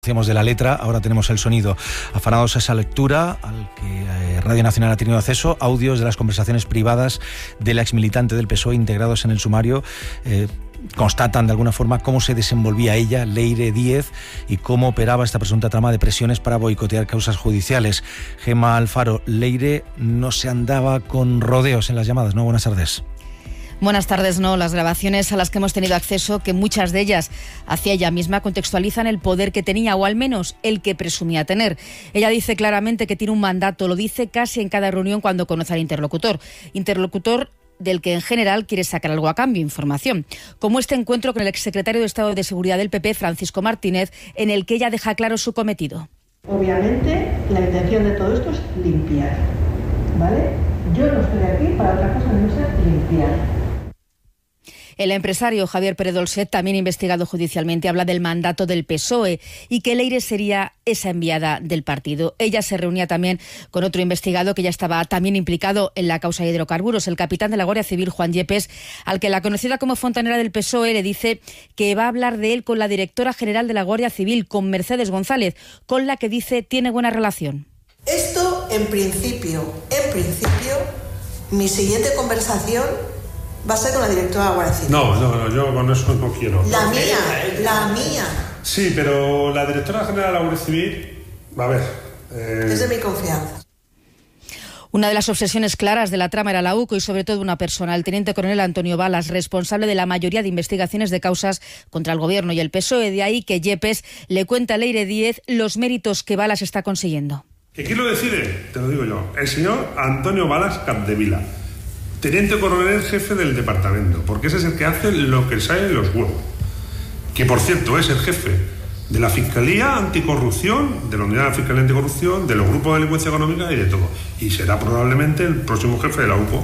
Hacemos de la letra, ahora tenemos el sonido. Afanados a esa lectura, al que Radio Nacional ha tenido acceso, audios de las conversaciones privadas de la exmilitante del PSOE integrados en el sumario, constatan de alguna forma cómo se desenvolvía ella, Leire Díez, y cómo operaba esta presunta trama de presiones para boicotear causas judiciales. Gemma Alfaro, Leire no se andaba con rodeos en las llamadas, ¿no? Buenas tardes. Buenas tardes, no. Las grabaciones a las que hemos tenido acceso, que muchas de ellas hacía ella misma, contextualizan el poder que tenía, o al menos el que presumía tener. Ella dice claramente que tiene un mandato, lo dice casi en cada reunión cuando conoce al interlocutor del que en general quiere sacar algo a cambio, información. Como este encuentro con el exsecretario de Estado de Seguridad del PP, Francisco Martínez, en el que ella deja claro su cometido. Obviamente, la intención de todo esto es limpiar, ¿vale? Yo no estoy aquí para otra cosa que no sea limpiar. El empresario Javier Pérez Dolcet, también investigado judicialmente, habla del mandato del PSOE y que Leire sería esa enviada del partido. Ella se reunía también con otro investigado que ya estaba también implicado en la causa de hidrocarburos, el capitán de la Guardia Civil, Juan Yepes, al que la conocida como fontanera del PSOE le dice que va a hablar de él con la directora general de la Guardia Civil, con Mercedes González, con la que dice tiene buena relación. Esto, en principio, mi siguiente conversación va a ser con la directora de la Guardia Civil. No, yo con eso no quiero. La mía. Sí, pero la directora general de la Guardia Civil, a ver... Es de mi confianza. Una de las obsesiones claras de la trama era la UCO y sobre todo una persona, el teniente coronel Antonio Balas, responsable de la mayoría de investigaciones de causas contra el Gobierno y el PSOE. De ahí que Yepes le cuenta a Leire Díez los méritos que Balas está consiguiendo. ¿Que quién lo decide? Te lo digo yo. El señor Antonio Balas Capdevila, teniente coronel jefe del departamento, porque ese es el que hace lo que sale en los huevos. Que, por cierto, es el jefe de la Fiscalía Anticorrupción, de la Unidad de la Fiscalía Anticorrupción, de los grupos de delincuencia económica y de todo. Y será probablemente el próximo jefe de la UCO.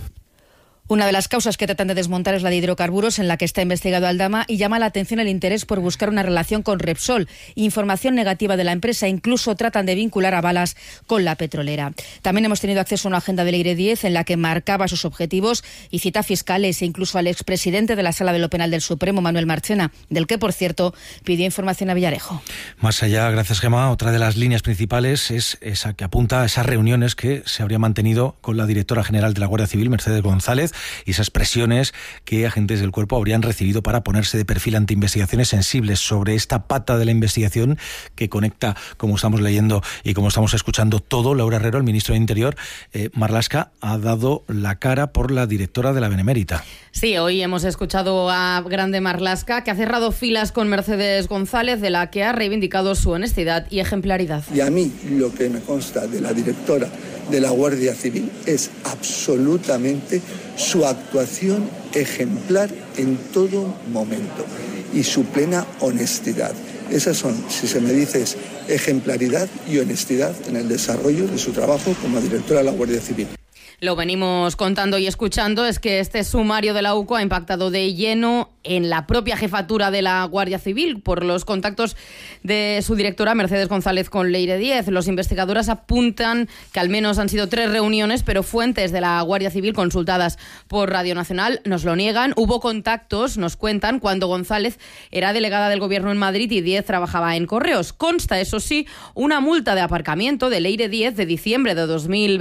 Una de las causas que tratan de desmontar es la de hidrocarburos, en la que está investigado Aldama, y llama la atención el interés por buscar una relación con Repsol. Información negativa de la empresa, incluso tratan de vincular a Balas con la petrolera. También hemos tenido acceso a una agenda de Leire Díez en la que marcaba sus objetivos y cita fiscales e incluso al expresidente de la Sala de lo Penal del Supremo, Manuel Marchena, del que, por cierto, pidió información a Villarejo. Más allá, gracias Gemma, otra de las líneas principales es esa que apunta a esas reuniones que se habría mantenido con la directora general de la Guardia Civil, Mercedes González, y esas presiones que agentes del cuerpo habrían recibido para ponerse de perfil ante investigaciones sensibles sobre esta pata de la investigación que conecta, como estamos leyendo y como estamos escuchando todo. Laura Herrero, el ministro de Interior, Marlaska, ha dado la cara por la directora de la Benemérita. Sí, hoy hemos escuchado a Grande Marlaska, que ha cerrado filas con Mercedes González, de la que ha reivindicado su honestidad y ejemplaridad. Y a mí lo que me consta de la directora de la Guardia Civil es absolutamente su actuación ejemplar en todo momento y su plena honestidad. Esas son, si se me dice, ejemplaridad y honestidad en el desarrollo de su trabajo como directora de la Guardia Civil. Lo venimos contando y escuchando, es que este sumario de la UCO ha impactado de lleno en la propia jefatura de la Guardia Civil por los contactos de su directora Mercedes González con Leire Díez. Los investigadores apuntan que al menos han sido 3 reuniones, pero fuentes de la Guardia Civil consultadas por Radio Nacional nos lo niegan. Hubo contactos, nos cuentan, cuando González era delegada del Gobierno en Madrid y Díez trabajaba en Correos. Consta, eso sí, una multa de aparcamiento de Leire Díez de diciembre de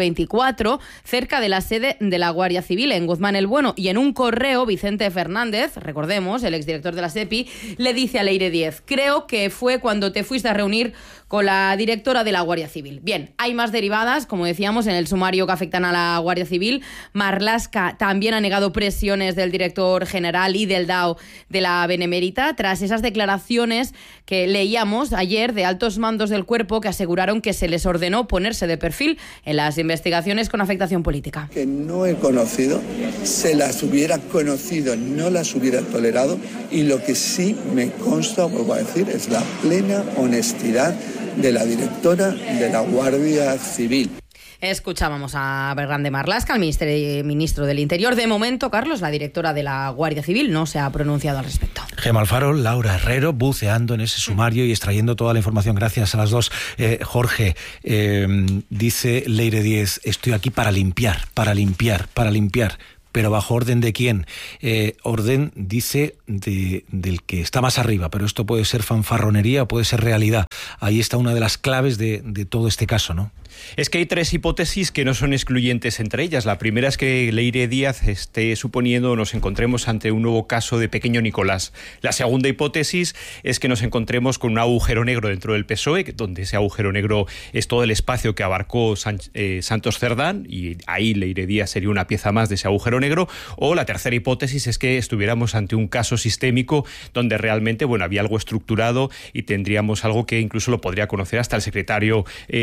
2024 cerca de la sede de la Guardia Civil en Guzmán el Bueno, y en un correo Vicente Fernández, recordemos, el exdirector de la SEPI, le dice a Leire Díez: creo que fue cuando te fuiste a reunir con la directora de la Guardia Civil. Bien, hay más derivadas, como decíamos, en el sumario que afectan a la Guardia Civil. Marlaska también ha negado presiones del director general y del DAO de la Benemérita, tras esas declaraciones que leíamos ayer de altos mandos del cuerpo que aseguraron que se les ordenó ponerse de perfil en las investigaciones con afectación política. Que no he conocido, se las hubiera conocido, no las hubiera tolerado, y lo que sí me consta, vuelvo a decir, es la plena honestidad de la directora de la Guardia Civil. Escuchábamos a Grande Marlaska, al ministro del Interior. De momento, Carlos, la directora de la Guardia Civil no se ha pronunciado al respecto. Gemma Alfaro, Laura Herrero, buceando en ese sumario y extrayendo toda la información. Gracias a las dos. Jorge, dice Leire Díez: estoy aquí para limpiar. pero ¿bajo orden de quién? Orden, dice, del que está más arriba, pero esto puede ser fanfarronería o puede ser realidad. Ahí está una de las claves de todo este caso, ¿no? Es que hay tres hipótesis que no son excluyentes entre ellas. La primera es que Leire Díaz esté suponiendo nos encontremos ante un nuevo caso de Pequeño Nicolás. La segunda hipótesis es que nos encontremos con un agujero negro dentro del PSOE, donde ese agujero negro es todo el espacio que abarcó Santos Cerdán, y ahí Leire Díaz sería una pieza más de ese agujero negro. O la tercera hipótesis es que estuviéramos ante un caso sistémico donde realmente había algo estructurado y tendríamos algo que incluso lo podría conocer hasta el secretario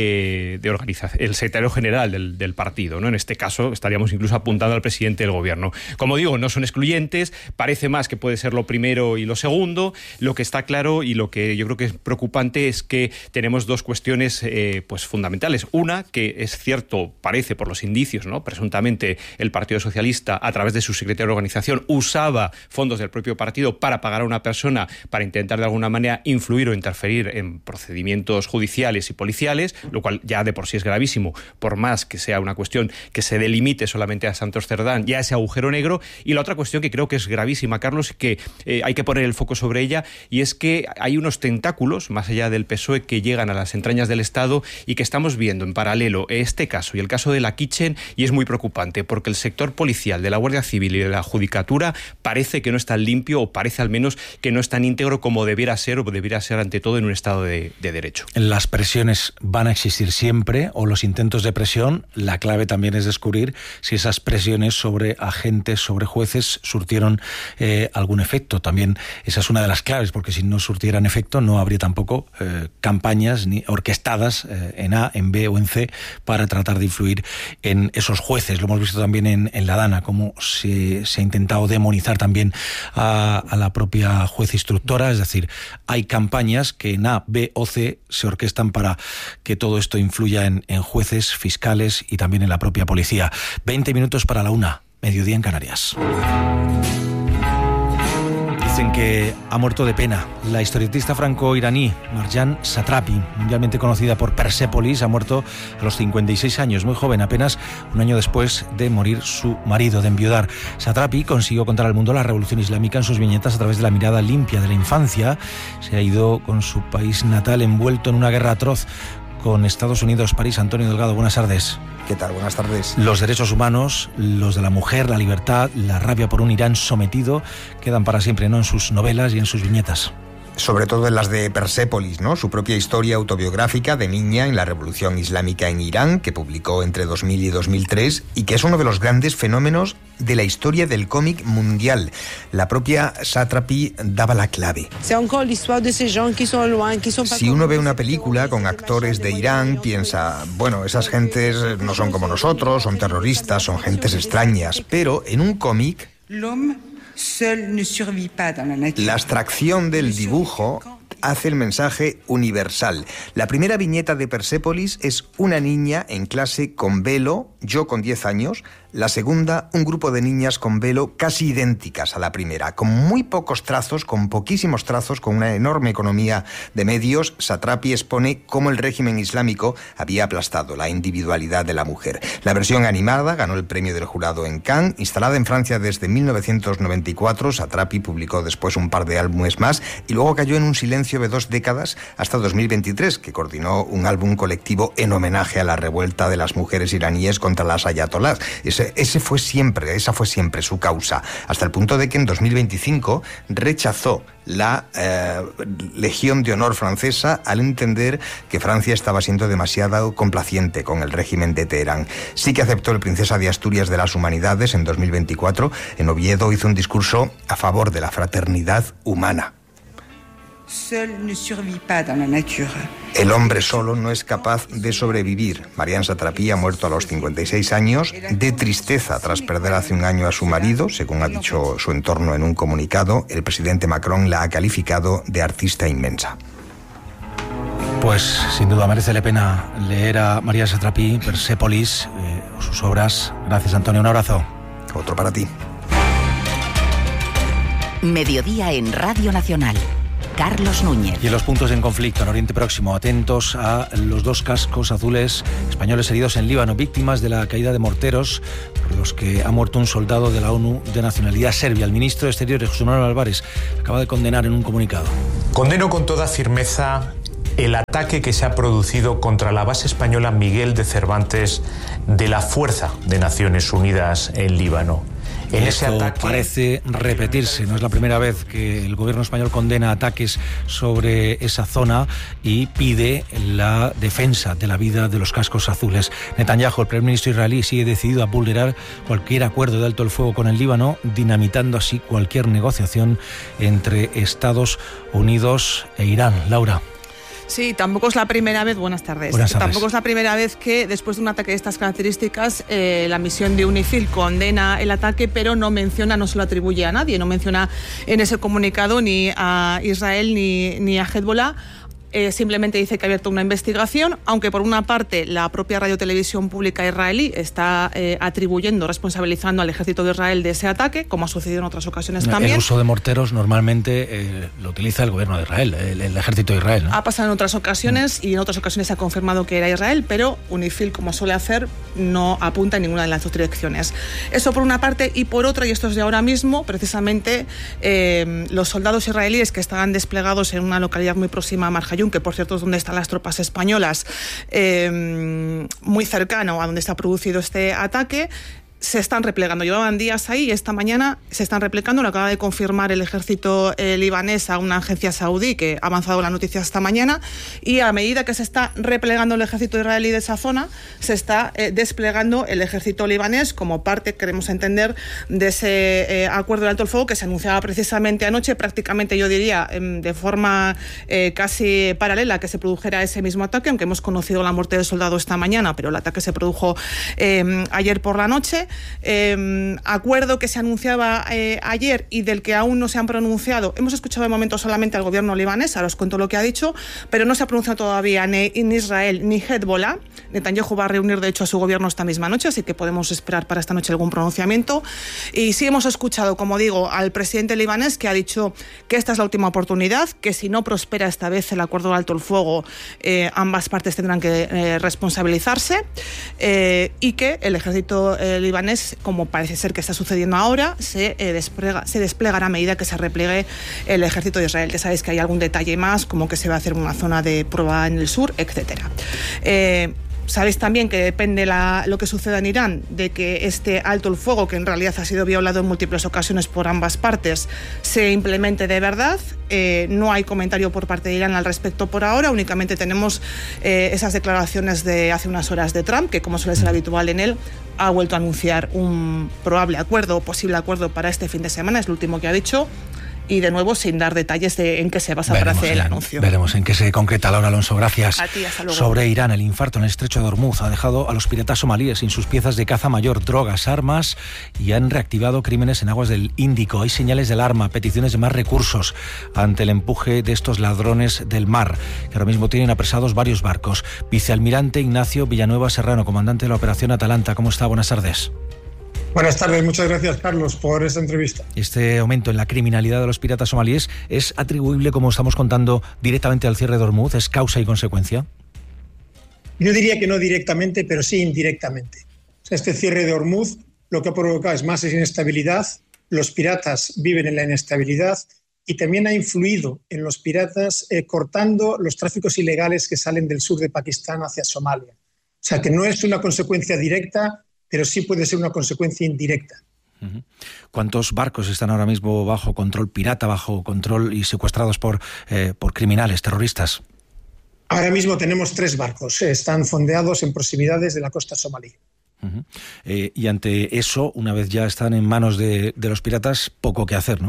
el secretario general del partido, ¿no? En este caso estaríamos incluso apuntando al presidente del gobierno. Como digo, no son excluyentes, parece más que puede ser lo primero y lo segundo. Lo que está claro y lo que yo creo que es preocupante es que tenemos dos cuestiones pues fundamentales. Una, que es cierto, parece por los indicios, ¿no? Presuntamente el Partido Socialista, a través de su secretario de organización, usaba fondos del propio partido para pagar a una persona para intentar de alguna manera influir o interferir en procedimientos judiciales y policiales, lo cual ya de por sí es gravísimo, por más que sea una cuestión que se delimite solamente a Santos Cerdán, ya ese agujero negro. Y la otra cuestión que creo que es gravísima, Carlos, que hay que poner el foco sobre ella, y es que hay unos tentáculos más allá del PSOE que llegan a las entrañas del Estado y que estamos viendo en paralelo este caso y el caso de la Kitchen, y es muy preocupante porque el sector policial, de la Guardia Civil y de la Judicatura parece que no es tan limpio, o parece al menos que no es tan íntegro como debiera ser, o debiera ser ante todo en un Estado de derecho. Las presiones van a existir siempre, o los intentos de presión. La clave también es descubrir si esas presiones sobre agentes, sobre jueces, surtieron algún efecto. También esa es una de las claves, porque si no surtieran efecto no habría tampoco campañas ni orquestadas en A, en B o en C para tratar de influir en esos jueces. Lo hemos visto también en La Dana, cómo se ha intentado demonizar también a la propia juez instructora. Es decir, hay campañas que en A, B o C se orquestan para que todo esto influya en jueces, fiscales y también en la propia policía. 20 minutos para la 1, mediodía en Canarias. Dicen que ha muerto de pena. La historietista franco-iraní Marjan Satrapi, mundialmente conocida por Persépolis, ha muerto a los 56 años, muy joven, apenas un año después de morir su marido, de enviudar. Satrapi consiguió contar al mundo la revolución islámica en sus viñetas a través de la mirada limpia de la infancia. Se ha ido con su país natal envuelto en una guerra atroz con Estados Unidos. París. Antonio Delgado, buenas tardes. ¿Qué tal? Buenas tardes. Los derechos humanos, los de la mujer, la libertad, la rabia por un Irán sometido, quedan para siempre, ¿no?, en sus novelas y en sus viñetas. Sobre todo en las de Persépolis, ¿no? Su propia historia autobiográfica de niña en la revolución islámica en Irán, que publicó entre 2000 y 2003, y que es uno de los grandes fenómenos de la historia del cómic mundial. La propia Satrapi daba la clave. Si uno ve una película con actores de Irán, piensa, bueno, esas gentes no son como nosotros, son terroristas, son gentes extrañas, pero en un cómic la abstracción del dibujo hace el mensaje universal. La primera viñeta de Persépolis es una niña en clase con velo, yo con 10 años. La segunda, un grupo de niñas con velo casi idénticas a la primera, con muy pocos trazos, con poquísimos trazos, con una enorme economía de medios. Satrapi expone cómo el régimen islámico había aplastado la individualidad de la mujer. La versión animada ganó el premio del jurado en Cannes. Instalada en Francia desde 1994, Satrapi publicó después un par de álbumes más y luego cayó en un silencio de 2 décadas hasta 2023, que coordinó un álbum colectivo en homenaje a la revuelta de las mujeres iraníes contra las ayatolás. Esa fue siempre su causa, hasta el punto de que en 2025 rechazó la Legión de Honor francesa al entender que Francia estaba siendo demasiado complaciente con el régimen de Teherán. Sí que aceptó el Princesa de Asturias de las Humanidades en 2024. En Oviedo hizo un discurso a favor de la fraternidad humana. El hombre solo no es capaz de sobrevivir. Marian Satrapi ha muerto a los 56 años de tristeza tras perder hace un año a su marido, según ha dicho su entorno en un comunicado. El presidente Macron la ha calificado de artista inmensa. Pues sin duda merece la pena leer a Marian Satrapi, Persépolis, sus obras. Gracias, Antonio, un abrazo. Otro para ti. Mediodía en Radio Nacional. Carlos Núñez. Y en los puntos en conflicto en Oriente Próximo, atentos a los 2 cascos azules españoles heridos en Líbano, víctimas de la caída de morteros por los que ha muerto un soldado de la ONU de nacionalidad serbia. El ministro de Exteriores, José Manuel Álvarez, acaba de condenar en un comunicado. Condeno con toda firmeza el ataque que se ha producido contra la base española Miguel de Cervantes de la Fuerza de Naciones Unidas en Líbano. En ese ataque parece repetirse, no es la primera vez que el gobierno español condena ataques sobre esa zona y pide la defensa de la vida de los cascos azules. Netanyahu, el primer ministro israelí, sigue decidido a vulnerar cualquier acuerdo de alto el fuego con el Líbano, dinamitando así cualquier negociación entre Estados Unidos e Irán. Laura. Sí, tampoco es la primera vez, buenas tardes. Tampoco es la primera vez que después de un ataque de estas características la misión de UNIFIL condena el ataque, pero no se lo atribuye a nadie, no menciona en ese comunicado ni a Israel ni a Hezbollah. Simplemente dice que ha abierto una investigación, aunque por una parte la propia radiotelevisión pública israelí está responsabilizando al ejército de Israel de ese ataque, como ha sucedido en otras ocasiones también. El uso de morteros normalmente lo utiliza el gobierno de Israel, el ejército de Israel, ¿no? Ha pasado en otras ocasiones y en otras ocasiones se ha confirmado que era Israel, pero UNIFIL, como suele hacer, no apunta en ninguna de las dos direcciones. Eso por una parte, y por otra, y esto es de ahora mismo, precisamente los soldados israelíes que estaban desplegados en una localidad muy próxima a Marjayún, que por cierto es donde están las tropas españolas, muy cercano a donde se ha producido este ataque, se están replegando. Llevaban días ahí y esta mañana se están replegando. Lo acaba de confirmar el ejército libanés a una agencia saudí que ha avanzado la noticia esta mañana, y a medida que se está replegando el ejército israelí de esa zona, se está desplegando el ejército libanés como parte, queremos entender, de ese acuerdo de alto el fuego que se anunciaba precisamente anoche, prácticamente yo diría de forma casi paralela a que se produjera ese mismo ataque, aunque hemos conocido la muerte del soldado esta mañana, pero el ataque se produjo ayer por la noche. Acuerdo que se anunciaba ayer y del que aún no se han pronunciado. Hemos escuchado de momento solamente al gobierno libanés, ahora os cuento lo que ha dicho, pero no se ha pronunciado todavía ni Israel ni Hezbollah. Netanyahu va a reunir de hecho a su gobierno esta misma noche, así que podemos esperar para esta noche algún pronunciamiento. Y sí hemos escuchado, como digo, al presidente libanés, que ha dicho que esta es la última oportunidad, que si no prospera esta vez el acuerdo de alto el fuego, ambas partes tendrán que responsabilizarse, y que el ejército libanés, como parece ser que está sucediendo ahora, se desplegará a medida que se repliegue el ejército de Israel. Ya sabéis que hay algún detalle más, como que se va a hacer una zona de prueba en el sur, etcétera. Sabéis también que depende lo que suceda en Irán de que este alto el fuego, que en realidad ha sido violado en múltiples ocasiones por ambas partes, se implemente de verdad. No hay comentario por parte de Irán al respecto por ahora, únicamente tenemos esas declaraciones de hace unas horas de Trump, que como suele ser habitual en él, ha vuelto a anunciar un probable acuerdo o posible acuerdo para este fin de semana, es lo último que ha dicho. Y de nuevo sin dar detalles de en qué se basa para hacer el anuncio. Veremos en qué se concreta. Laura Alonso, gracias. A ti, hasta luego. Sobre Irán, el infarto en el estrecho de Hormuz ha dejado a los piratas somalíes sin sus piezas de caza mayor, drogas, armas, y han reactivado crímenes en aguas del Índico. Hay señales de alarma, peticiones de más recursos ante el empuje de estos ladrones del mar, que ahora mismo tienen apresados varios barcos. Vicealmirante Ignacio Villanueva Serrano, comandante de la Operación Atalanta. ¿Cómo está? Buenas tardes. Buenas tardes, muchas gracias, Carlos, por esta entrevista. Este aumento en la criminalidad de los piratas somalíes es atribuible, como estamos contando, directamente al cierre de Hormuz. ¿Es causa y consecuencia? Yo diría que no directamente, pero sí indirectamente. Este cierre de Hormuz lo que ha provocado es más inestabilidad, los piratas viven en la inestabilidad y también ha influido en los piratas cortando los tráficos ilegales que salen del sur de Pakistán hacia Somalia. O sea que no es una consecuencia directa, pero sí puede ser una consecuencia indirecta. ¿Cuántos barcos están ahora mismo bajo control pirata, bajo control y secuestrados por criminales, terroristas? Ahora mismo tenemos 3 barcos, están fondeados en proximidades de la costa somalí. Y ante eso, una vez ya están en manos de los piratas, poco que hacer, ¿no?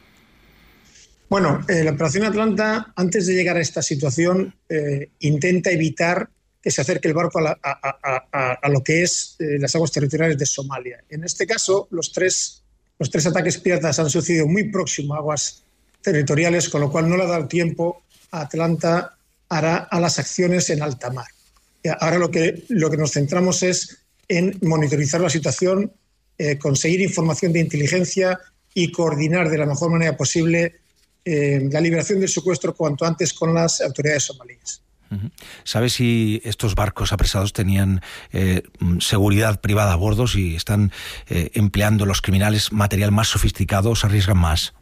Bueno, la Operación Atalanta, antes de llegar a esta situación, intenta evitar que se acerque el barco a lo que es las aguas territoriales de Somalia. En este caso, los tres ataques piratas han sucedido muy próximo a aguas territoriales, con lo cual no le ha dado tiempo a Atalanta a las acciones en alta mar. Ahora lo que nos centramos es en monitorizar la situación, conseguir información de inteligencia y coordinar de la mejor manera posible la liberación del secuestro cuanto antes con las autoridades somalíes. ¿Sabe si estos barcos apresados tenían seguridad privada a bordo, si están empleando los criminales material más sofisticado o se arriesgan más?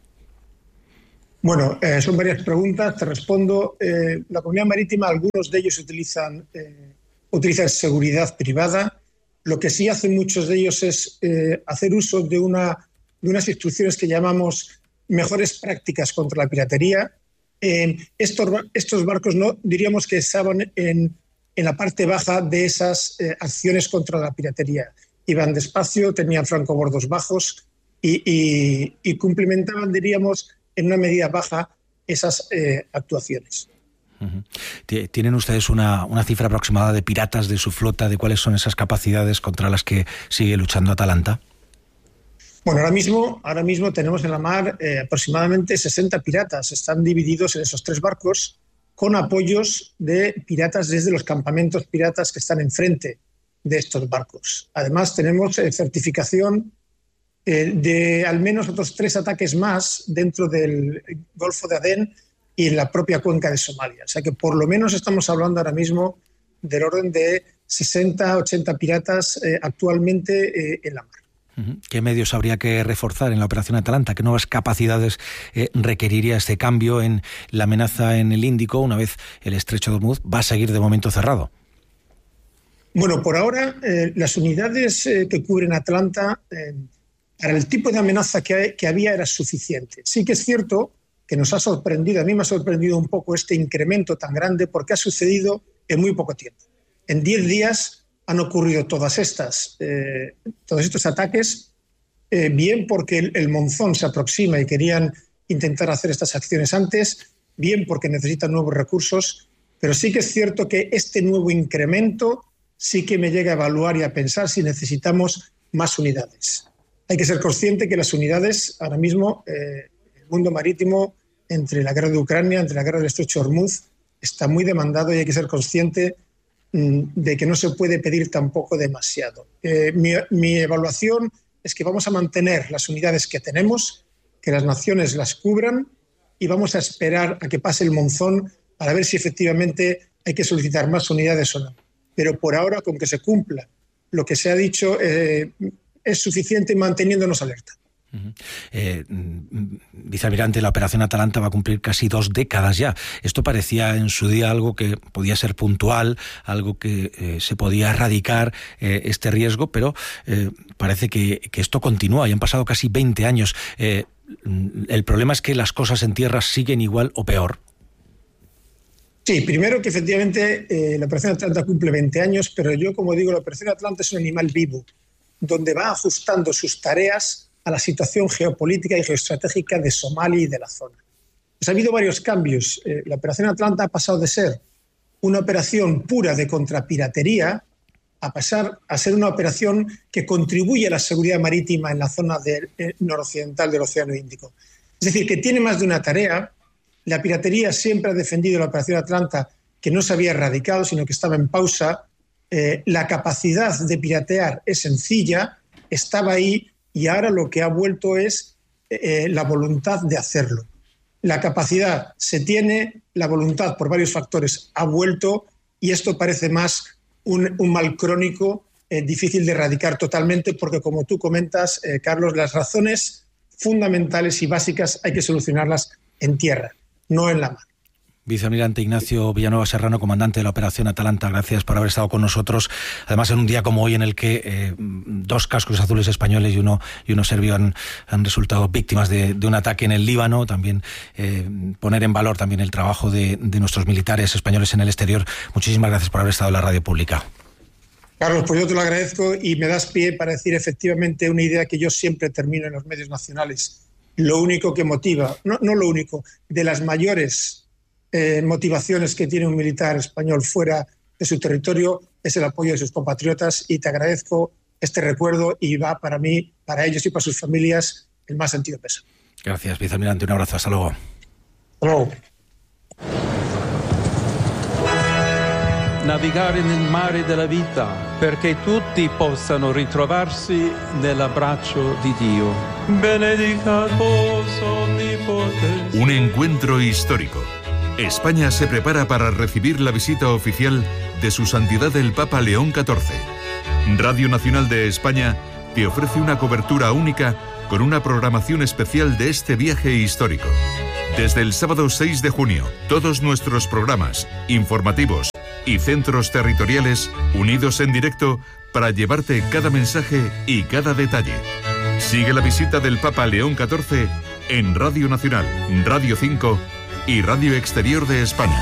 Bueno, son varias preguntas, te respondo. La comunidad marítima, algunos de ellos utilizan seguridad privada. Lo que sí hacen muchos de ellos es hacer uso de unas instrucciones que llamamos mejores prácticas contra la piratería. Estos barcos no diríamos que estaban en la parte baja de esas acciones contra la piratería. Iban despacio, tenían francobordos bajos y cumplimentaban, diríamos, en una medida baja esas actuaciones. ¿Tienen ustedes una cifra aproximada de piratas de su flota, de cuáles son esas capacidades contra las que sigue luchando Atalanta? Bueno, ahora mismo tenemos en la mar aproximadamente 60 piratas. Están divididos en esos 3 barcos con apoyos de piratas desde los campamentos piratas que están enfrente de estos barcos. Además, tenemos certificación de al menos otros 3 ataques más dentro del Golfo de Adén y en la propia cuenca de Somalia. O sea que por lo menos estamos hablando ahora mismo del orden de 60, 80 piratas actualmente en la mar. ¿Qué medios habría que reforzar en la Operación Atalanta? ¿Qué nuevas capacidades requeriría este cambio en la amenaza en el Índico una vez el estrecho de Hormuz va a seguir de momento cerrado? Bueno, por ahora las unidades que cubren Atalanta para el tipo de amenaza que había era suficiente. Sí que es cierto que nos ha sorprendido, a mí me ha sorprendido un poco este incremento tan grande porque ha sucedido en muy poco tiempo. En 10 días han ocurrido todos estos ataques, bien porque el monzón se aproxima y querían intentar hacer estas acciones antes, bien porque necesitan nuevos recursos, pero sí que es cierto que este nuevo incremento sí que me llega a evaluar y a pensar si necesitamos más unidades. Hay que ser consciente que las unidades, ahora mismo, el mundo marítimo, entre la guerra de Ucrania, entre la guerra del estrecho de Hormuz, está muy demandado y hay que ser consciente de que no se puede pedir tampoco demasiado. Mi evaluación es que vamos a mantener las unidades que tenemos, que las naciones las cubran y vamos a esperar a que pase el monzón para ver si efectivamente hay que solicitar más unidades o no. Pero por ahora, con que se cumpla lo que se ha dicho, es suficiente manteniéndonos alerta. Vicealmirante, la Operación Atalanta va a cumplir casi 2 décadas ya. Esto parecía en su día algo que podía ser puntual, algo que se podía erradicar este riesgo, pero parece que esto continúa y han pasado casi 20 años. ¿El problema es que las cosas en tierra siguen igual o peor? Sí, primero que efectivamente la Operación Atalanta cumple 20 años, pero yo, como digo, la Operación Atalanta es un animal vivo, donde va ajustando sus tareas a la situación geopolítica y geoestratégica de Somalia y de la zona. Pues ha habido varios cambios. La Operación Atalanta ha pasado de ser una operación pura de contrapiratería a pasar a ser una operación que contribuye a la seguridad marítima en la zona noroccidental del Océano Índico. Es decir, que tiene más de una tarea. La piratería siempre ha defendido la Operación Atalanta que no se había erradicado, sino que estaba en pausa. La capacidad de piratear es sencilla, estaba ahí, y ahora lo que ha vuelto es la voluntad de hacerlo. La capacidad se tiene, la voluntad por varios factores ha vuelto y esto parece más un mal crónico difícil de erradicar totalmente porque, como tú comentas, Carlos, las razones fundamentales y básicas hay que solucionarlas en tierra, no en la mar. Vicealmirante Ignacio Villanueva Serrano, comandante de la Operación Atalanta, gracias por haber estado con nosotros. Además, en un día como hoy en el que 2 cascos azules españoles y uno serbio han resultado víctimas de un ataque en el Líbano. También poner en valor también el trabajo de nuestros militares españoles en el exterior. Muchísimas gracias por haber estado en la radio pública. Carlos, pues yo te lo agradezco y me das pie para decir efectivamente una idea que yo siempre termino en los medios nacionales. Lo único que motiva, no lo único, de las mayores motivaciones que tiene un militar español fuera de su territorio es el apoyo de sus compatriotas y te agradezco este recuerdo y va para mí, para ellos y para sus familias el más sentido pésame. Gracias, vicealmirante. Un abrazo. Hasta luego. Hasta luego. navigare nel mare della vita, perché tutti possano ritrovarsi nell'abbraccio di Dio. Benedicat vos omnipotens. Un encuentro histórico. España se prepara para recibir la visita oficial de Su Santidad el Papa León XIV. Radio Nacional de España te ofrece una cobertura única con una programación especial de este viaje histórico. Desde el sábado 6 de junio, todos nuestros programas, informativos y centros territoriales unidos en directo para llevarte cada mensaje y cada detalle. Sigue la visita del Papa León XIV en Radio Nacional, Radio 5 y Radio Exterior de España.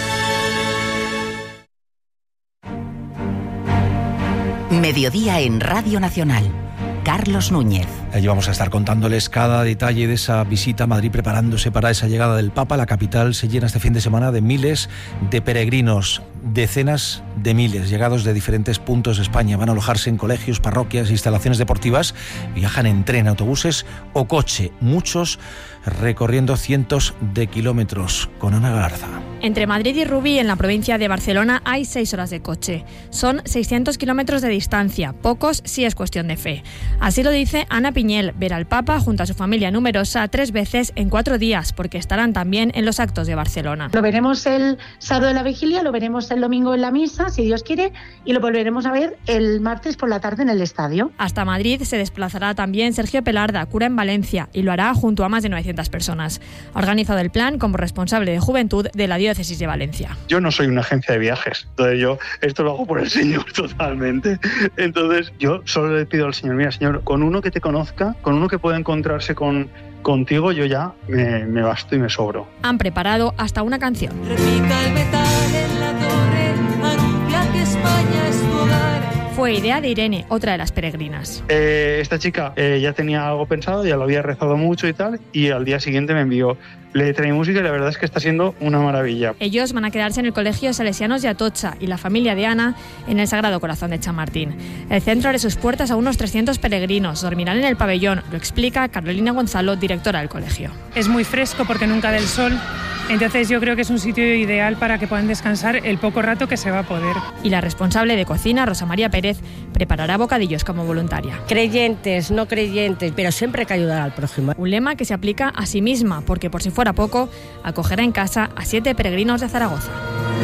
Mediodía en Radio Nacional. Carlos Núñez. Allí vamos a estar contándoles cada detalle de esa visita a Madrid, preparándose para esa llegada del Papa. La capital se llena este fin de semana de miles de peregrinos, decenas de miles, llegados de diferentes puntos de España. Van a alojarse en colegios, parroquias, instalaciones deportivas, viajan en tren, autobuses o coche, muchos recorriendo cientos de kilómetros. Con Ana Garza. Entre Madrid y Rubí, en la provincia de Barcelona, hay 6 horas de coche. Son 600 kilómetros de distancia, pocos si es cuestión de fe. Así lo dice Ana Piñel, ver al Papa junto a su familia numerosa 3 veces en 4 días, porque estarán también en los actos de Barcelona. Lo veremos el sábado de la vigilia, lo veremos el domingo en la misa, si Dios quiere, y lo volveremos a ver el martes por la tarde en el estadio. Hasta Madrid se desplazará también Sergio Pelarda, cura en Valencia, y lo hará junto a más de 900 personas. Ha organizado el plan como responsable de juventud de la diócesis de Valencia. Yo no soy una agencia de viajes, entonces yo esto lo hago por el Señor totalmente. Entonces yo solo le pido al Señor, mira Señor, con uno que te conozca, con uno que pueda encontrarse contigo, yo ya me basto y me sobro. Han preparado hasta una canción. Repica el metal en la torre, anuncia que España es tu hogar. Fue idea de Irene, otra de las peregrinas. Esta chica ya tenía algo pensado, ya lo había rezado mucho y tal, y al día siguiente me envió letra y música, y la verdad es que está siendo una maravilla. Ellos van a quedarse en el Colegio Salesianos de Atocha y la familia de Ana en el Sagrado Corazón de Chamartín. El centro abre sus puertas a unos 300 peregrinos. Dormirán en el pabellón, lo explica Carolina Gonzalo, directora del colegio. Es muy fresco porque nunca da el sol. Entonces yo creo que es un sitio ideal para que puedan descansar el poco rato que se va a poder. Y la responsable de cocina, Rosa María Pérez, preparará bocadillos como voluntaria. Creyentes, no creyentes, pero siempre hay que ayudar al prójimo. Un lema que se aplica a sí misma, porque por si fuera poco, acogerá en casa a 7 peregrinos de Zaragoza.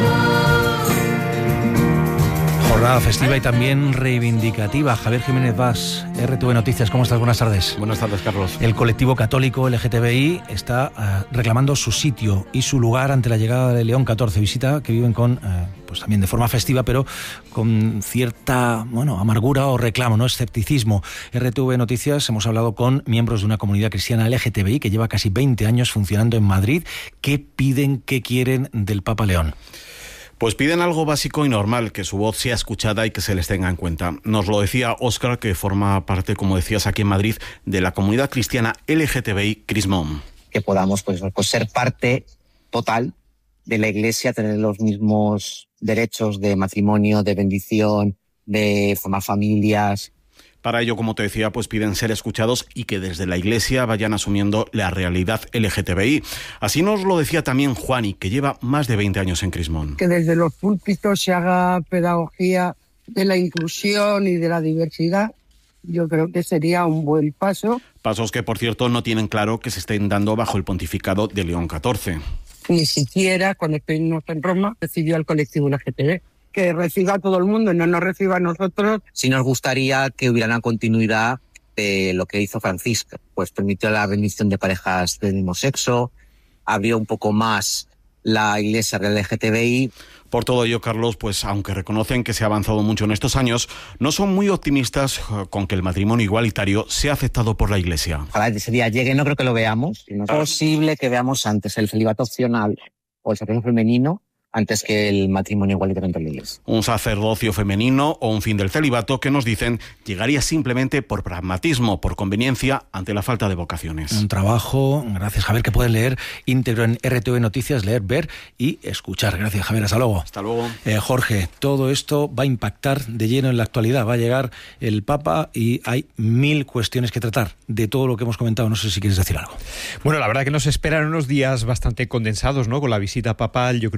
Jornada festiva y también reivindicativa. Javier Jiménez Vaz, RTV Noticias, ¿cómo estás? Buenas tardes. Buenas tardes, Carlos. El colectivo católico LGTBI está reclamando su sitio y su lugar ante la llegada de León XIV, visita que viven con, pues también de forma festiva, pero con cierta, amargura o reclamo, escepticismo. RTV Noticias, hemos hablado con miembros de una comunidad cristiana LGTBI que lleva casi 20 años funcionando en Madrid. ¿Qué piden, qué quieren del Papa León? Pues piden algo básico y normal, que su voz sea escuchada y que se les tenga en cuenta. Nos lo decía Óscar, que forma parte, como decías, aquí en Madrid, de la comunidad cristiana LGTBI Crismón. Que podamos pues ser parte total de la Iglesia, tener los mismos derechos de matrimonio, de bendición, de formar familias. Para ello, como te decía, pues piden ser escuchados y que desde la Iglesia vayan asumiendo la realidad LGTBI. Así nos lo decía también Juani, que lleva más de 20 años en Crismón. Que desde los púlpitos se haga pedagogía de la inclusión y de la diversidad. Yo creo que sería un buen paso. Pasos que, por cierto, no tienen claro que se estén dando bajo el pontificado de León XIV. Ni siquiera, cuando estuvimos en Roma, recibió al colectivo LGTB. Que reciba a todo el mundo y no nos reciba a nosotros. Sí nos gustaría que hubiera una continuidad de lo que hizo Francisco, pues permitió la bendición de parejas del mismo sexo, abrió un poco más la Iglesia del LGTBI. Por todo ello, Carlos, pues aunque reconocen que se ha avanzado mucho en estos años, no son muy optimistas con que el matrimonio igualitario sea aceptado por la Iglesia. Ojalá ese día llegue, no creo que lo veamos. No es posible que veamos antes el celibato opcional o el sacerdocio femenino antes que el matrimonio igualitario entre la Iglesia. Un sacerdocio femenino o un fin del celibato que nos dicen llegaría simplemente por pragmatismo, por conveniencia, ante la falta de vocaciones. Un trabajo, gracias Javier, que pueden leer íntegro en RTV Noticias, leer, ver y escuchar. Gracias Javier, hasta luego. Hasta luego. Jorge, todo esto va a impactar de lleno en la actualidad. Va a llegar el Papa y hay 1000 cuestiones que tratar de todo lo que hemos comentado. No sé si quieres decir algo. Bueno, la verdad que nos esperan unos días bastante condensados, ¿no? Con la visita papal, yo creo que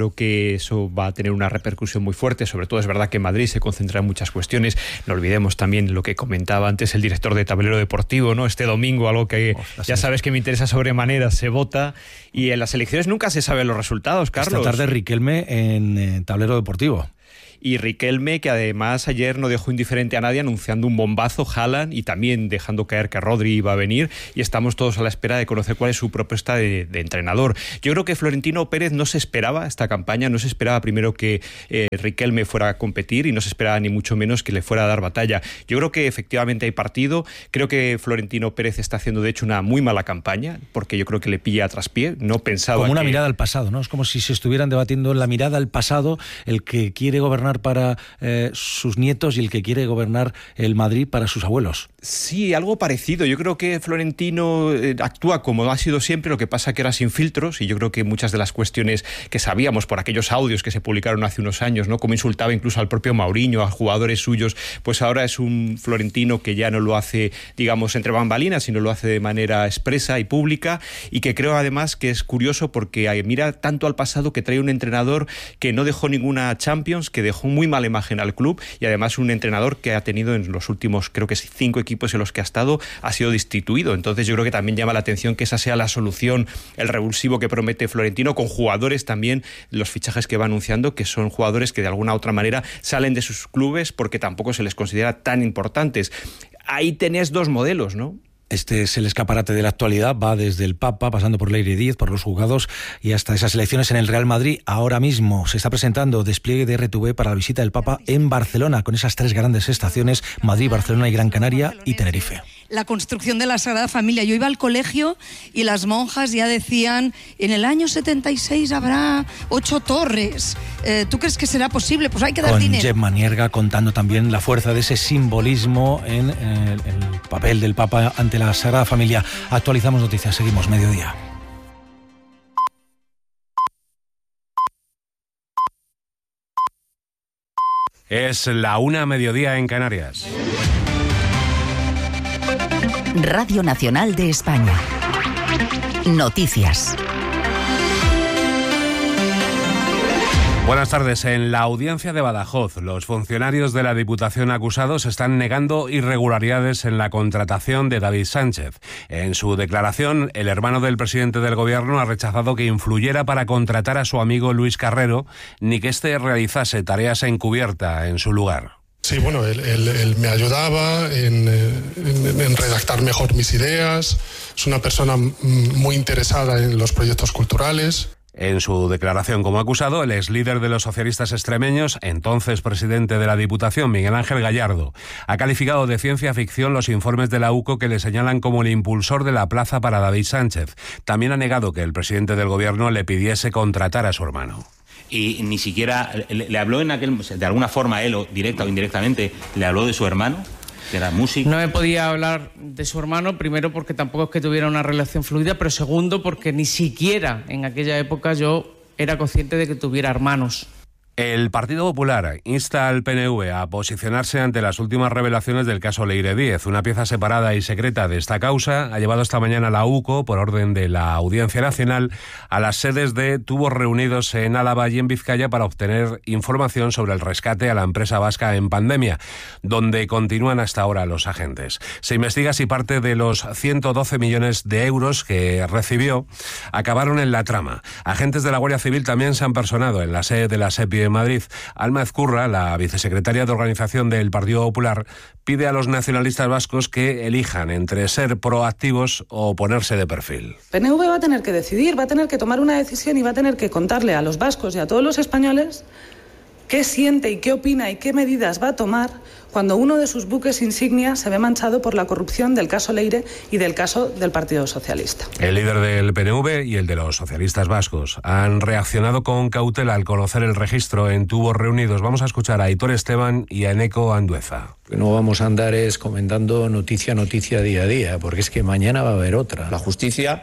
que eso va a tener una repercusión muy fuerte. Sobre todo es verdad que en Madrid se concentra en muchas cuestiones. No olvidemos también lo que comentaba antes el director de Tablero Deportivo, ¿no? Este domingo, algo que ya sabes que me interesa sobremanera, se vota y en las elecciones nunca se saben los resultados, Carlos. Esta tarde Riquelme en Tablero Deportivo. Y Riquelme, que además ayer no dejó indiferente a nadie anunciando un bombazo, Haaland, y también dejando caer que Rodri iba a venir, y estamos todos a la espera de conocer cuál es su propuesta de entrenador. Yo creo que Florentino Pérez no se esperaba esta campaña, no se esperaba primero que Riquelme fuera a competir y no se esperaba ni mucho menos que le fuera a dar batalla. Yo creo que efectivamente hay partido, creo que Florentino Pérez está haciendo de hecho una muy mala campaña, porque yo creo que le pilla a traspié, no pensaba como una mirada al pasado, ¿no? Es como si se estuvieran debatiendo la mirada al pasado, el que quiere gobernar para sus nietos y el que quiere gobernar el Madrid para sus abuelos. Sí, algo parecido. Yo creo que Florentino actúa como ha sido siempre, lo que pasa que era sin filtros, y yo creo que muchas de las cuestiones que sabíamos por aquellos audios que se publicaron hace unos años, ¿no? Como insultaba incluso al propio Mourinho, a jugadores suyos, pues ahora es un Florentino que ya no lo hace, digamos, entre bambalinas, sino lo hace de manera expresa y pública, y que creo además que es curioso porque mira tanto al pasado, que trae un entrenador que no dejó ninguna Champions, que dejó muy mala imagen al club, y además un entrenador que ha tenido en los últimos, creo que 5 equipos en los que ha estado, ha sido destituido. Entonces yo creo que también llama la atención que esa sea la solución, el revulsivo que promete Florentino, con jugadores también, los fichajes que va anunciando, que son jugadores que de alguna u otra manera salen de sus clubes porque tampoco se les considera tan importantes. Ahí tenés dos modelos, ¿no? Este es el escaparate de la actualidad, va desde el Papa, pasando por Leire Díez, por los juzgados y hasta esas elecciones en el Real Madrid. Ahora mismo se está presentando despliegue de RTV para la visita del Papa en Barcelona, con esas 3 grandes estaciones, Madrid, Barcelona y Gran Canaria y Tenerife. La construcción de la Sagrada Familia. Yo iba al colegio y las monjas ya decían, en el año 76 habrá 8 torres. ¿Tú crees que será posible? Pues hay que dar dinero. Con Jep Manierga contando también la fuerza de ese simbolismo en el papel del Papa ante la Sagrada Familia. Actualizamos noticias, seguimos mediodía. Es la 1:00 en Canarias. Radio Nacional de España. Noticias. Buenas tardes. En la audiencia de Badajoz, los funcionarios de la Diputación acusados están negando irregularidades en la contratación de David Sánchez. En su declaración, el hermano del presidente del Gobierno ha rechazado que influyera para contratar a su amigo Luis Carrero, ni que éste realizase tareas encubierta en su lugar. Sí, bueno, él me ayudaba en redactar mejor mis ideas. Es una persona muy interesada en los proyectos culturales. En su declaración como acusado, el ex líder de los socialistas extremeños, entonces presidente de la Diputación, Miguel Ángel Gallardo, ha calificado de ciencia ficción los informes de la UCO que le señalan como el impulsor de la plaza para David Sánchez. También ha negado que el presidente del Gobierno le pidiese contratar a su hermano. Y ni siquiera le habló de alguna forma él, o directa o indirectamente, le habló de su hermano, que era músico. No me podía hablar de su hermano, primero porque tampoco es que tuviera una relación fluida, pero segundo porque ni siquiera en aquella época yo era consciente de que tuviera hermanos. El Partido Popular insta al PNV a posicionarse ante las últimas revelaciones del caso Leire Díez. Una pieza separada y secreta de esta causa ha llevado esta mañana la UCO, por orden de la Audiencia Nacional, a las sedes de tubos reunidos en Álava y en Vizcaya para obtener información sobre el rescate a la empresa vasca en pandemia, donde continúan hasta ahora los agentes. Se investiga si parte de los 112 millones de euros que recibió acabaron en la trama. Agentes de la Guardia Civil también se han personado en la sede de la SEPI en Madrid. Alma Ezcurra, la vicesecretaria de Organización del Partido Popular, pide a los nacionalistas vascos que elijan entre ser proactivos o ponerse de perfil. PNV va a tener que decidir, va a tener que tomar una decisión y va a tener que contarle a los vascos y a todos los españoles qué siente y qué opina y qué medidas va a tomar cuando uno de sus buques insignia se ve manchado por la corrupción del caso Leire y del caso del Partido Socialista. El líder del PNV y el de los socialistas vascos han reaccionado con cautela al conocer el registro en tubos reunidos. Vamos a escuchar a Aitor Esteban y a Eneco Andueza. No vamos a andar comentando noticia a noticia día a día, porque es que mañana va a haber otra. La justicia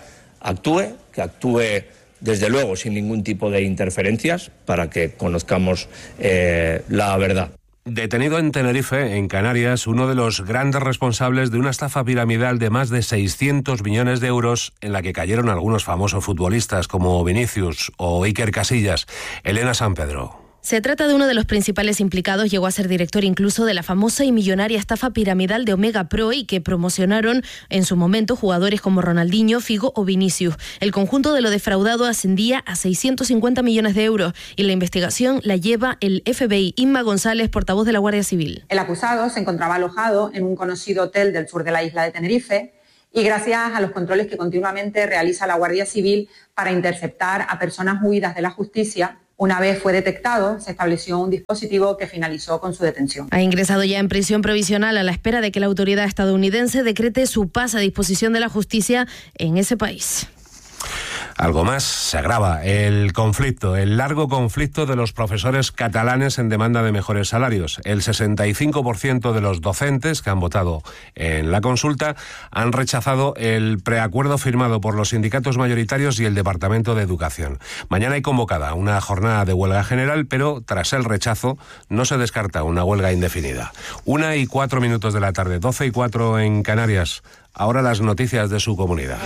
que actúe desde luego sin ningún tipo de interferencias para que conozcamos la verdad. Detenido en Tenerife, en Canarias, uno de los grandes responsables de una estafa piramidal de más de 600 millones de euros en la que cayeron algunos famosos futbolistas como Vinicius o Iker Casillas. Elena San Pedro. Se trata de uno de los principales implicados, llegó a ser director incluso de la famosa y millonaria estafa piramidal de Omega Pro y que promocionaron en su momento jugadores como Ronaldinho, Figo o Vinicius. El conjunto de lo defraudado ascendía a 650 millones de euros y la investigación la lleva el FBI. Inma González, portavoz de la Guardia Civil. El acusado se encontraba alojado en un conocido hotel del sur de la isla de Tenerife y gracias a los controles que continuamente realiza la Guardia Civil para interceptar a personas huidas de la justicia, una vez fue detectado, se estableció un dispositivo que finalizó con su detención. Ha ingresado ya en prisión provisional a la espera de que la autoridad estadounidense decrete su paz a disposición de la justicia en ese país. Algo más, se agrava el conflicto, el largo conflicto de los profesores catalanes en demanda de mejores salarios. El 65% de los docentes que han votado en la consulta han rechazado el preacuerdo firmado por los sindicatos mayoritarios y el Departamento de Educación. Mañana hay convocada una jornada de huelga general, pero tras el rechazo no se descarta una huelga indefinida. 1:04 de la tarde, 12:04 en Canarias. Ahora las noticias de su comunidad.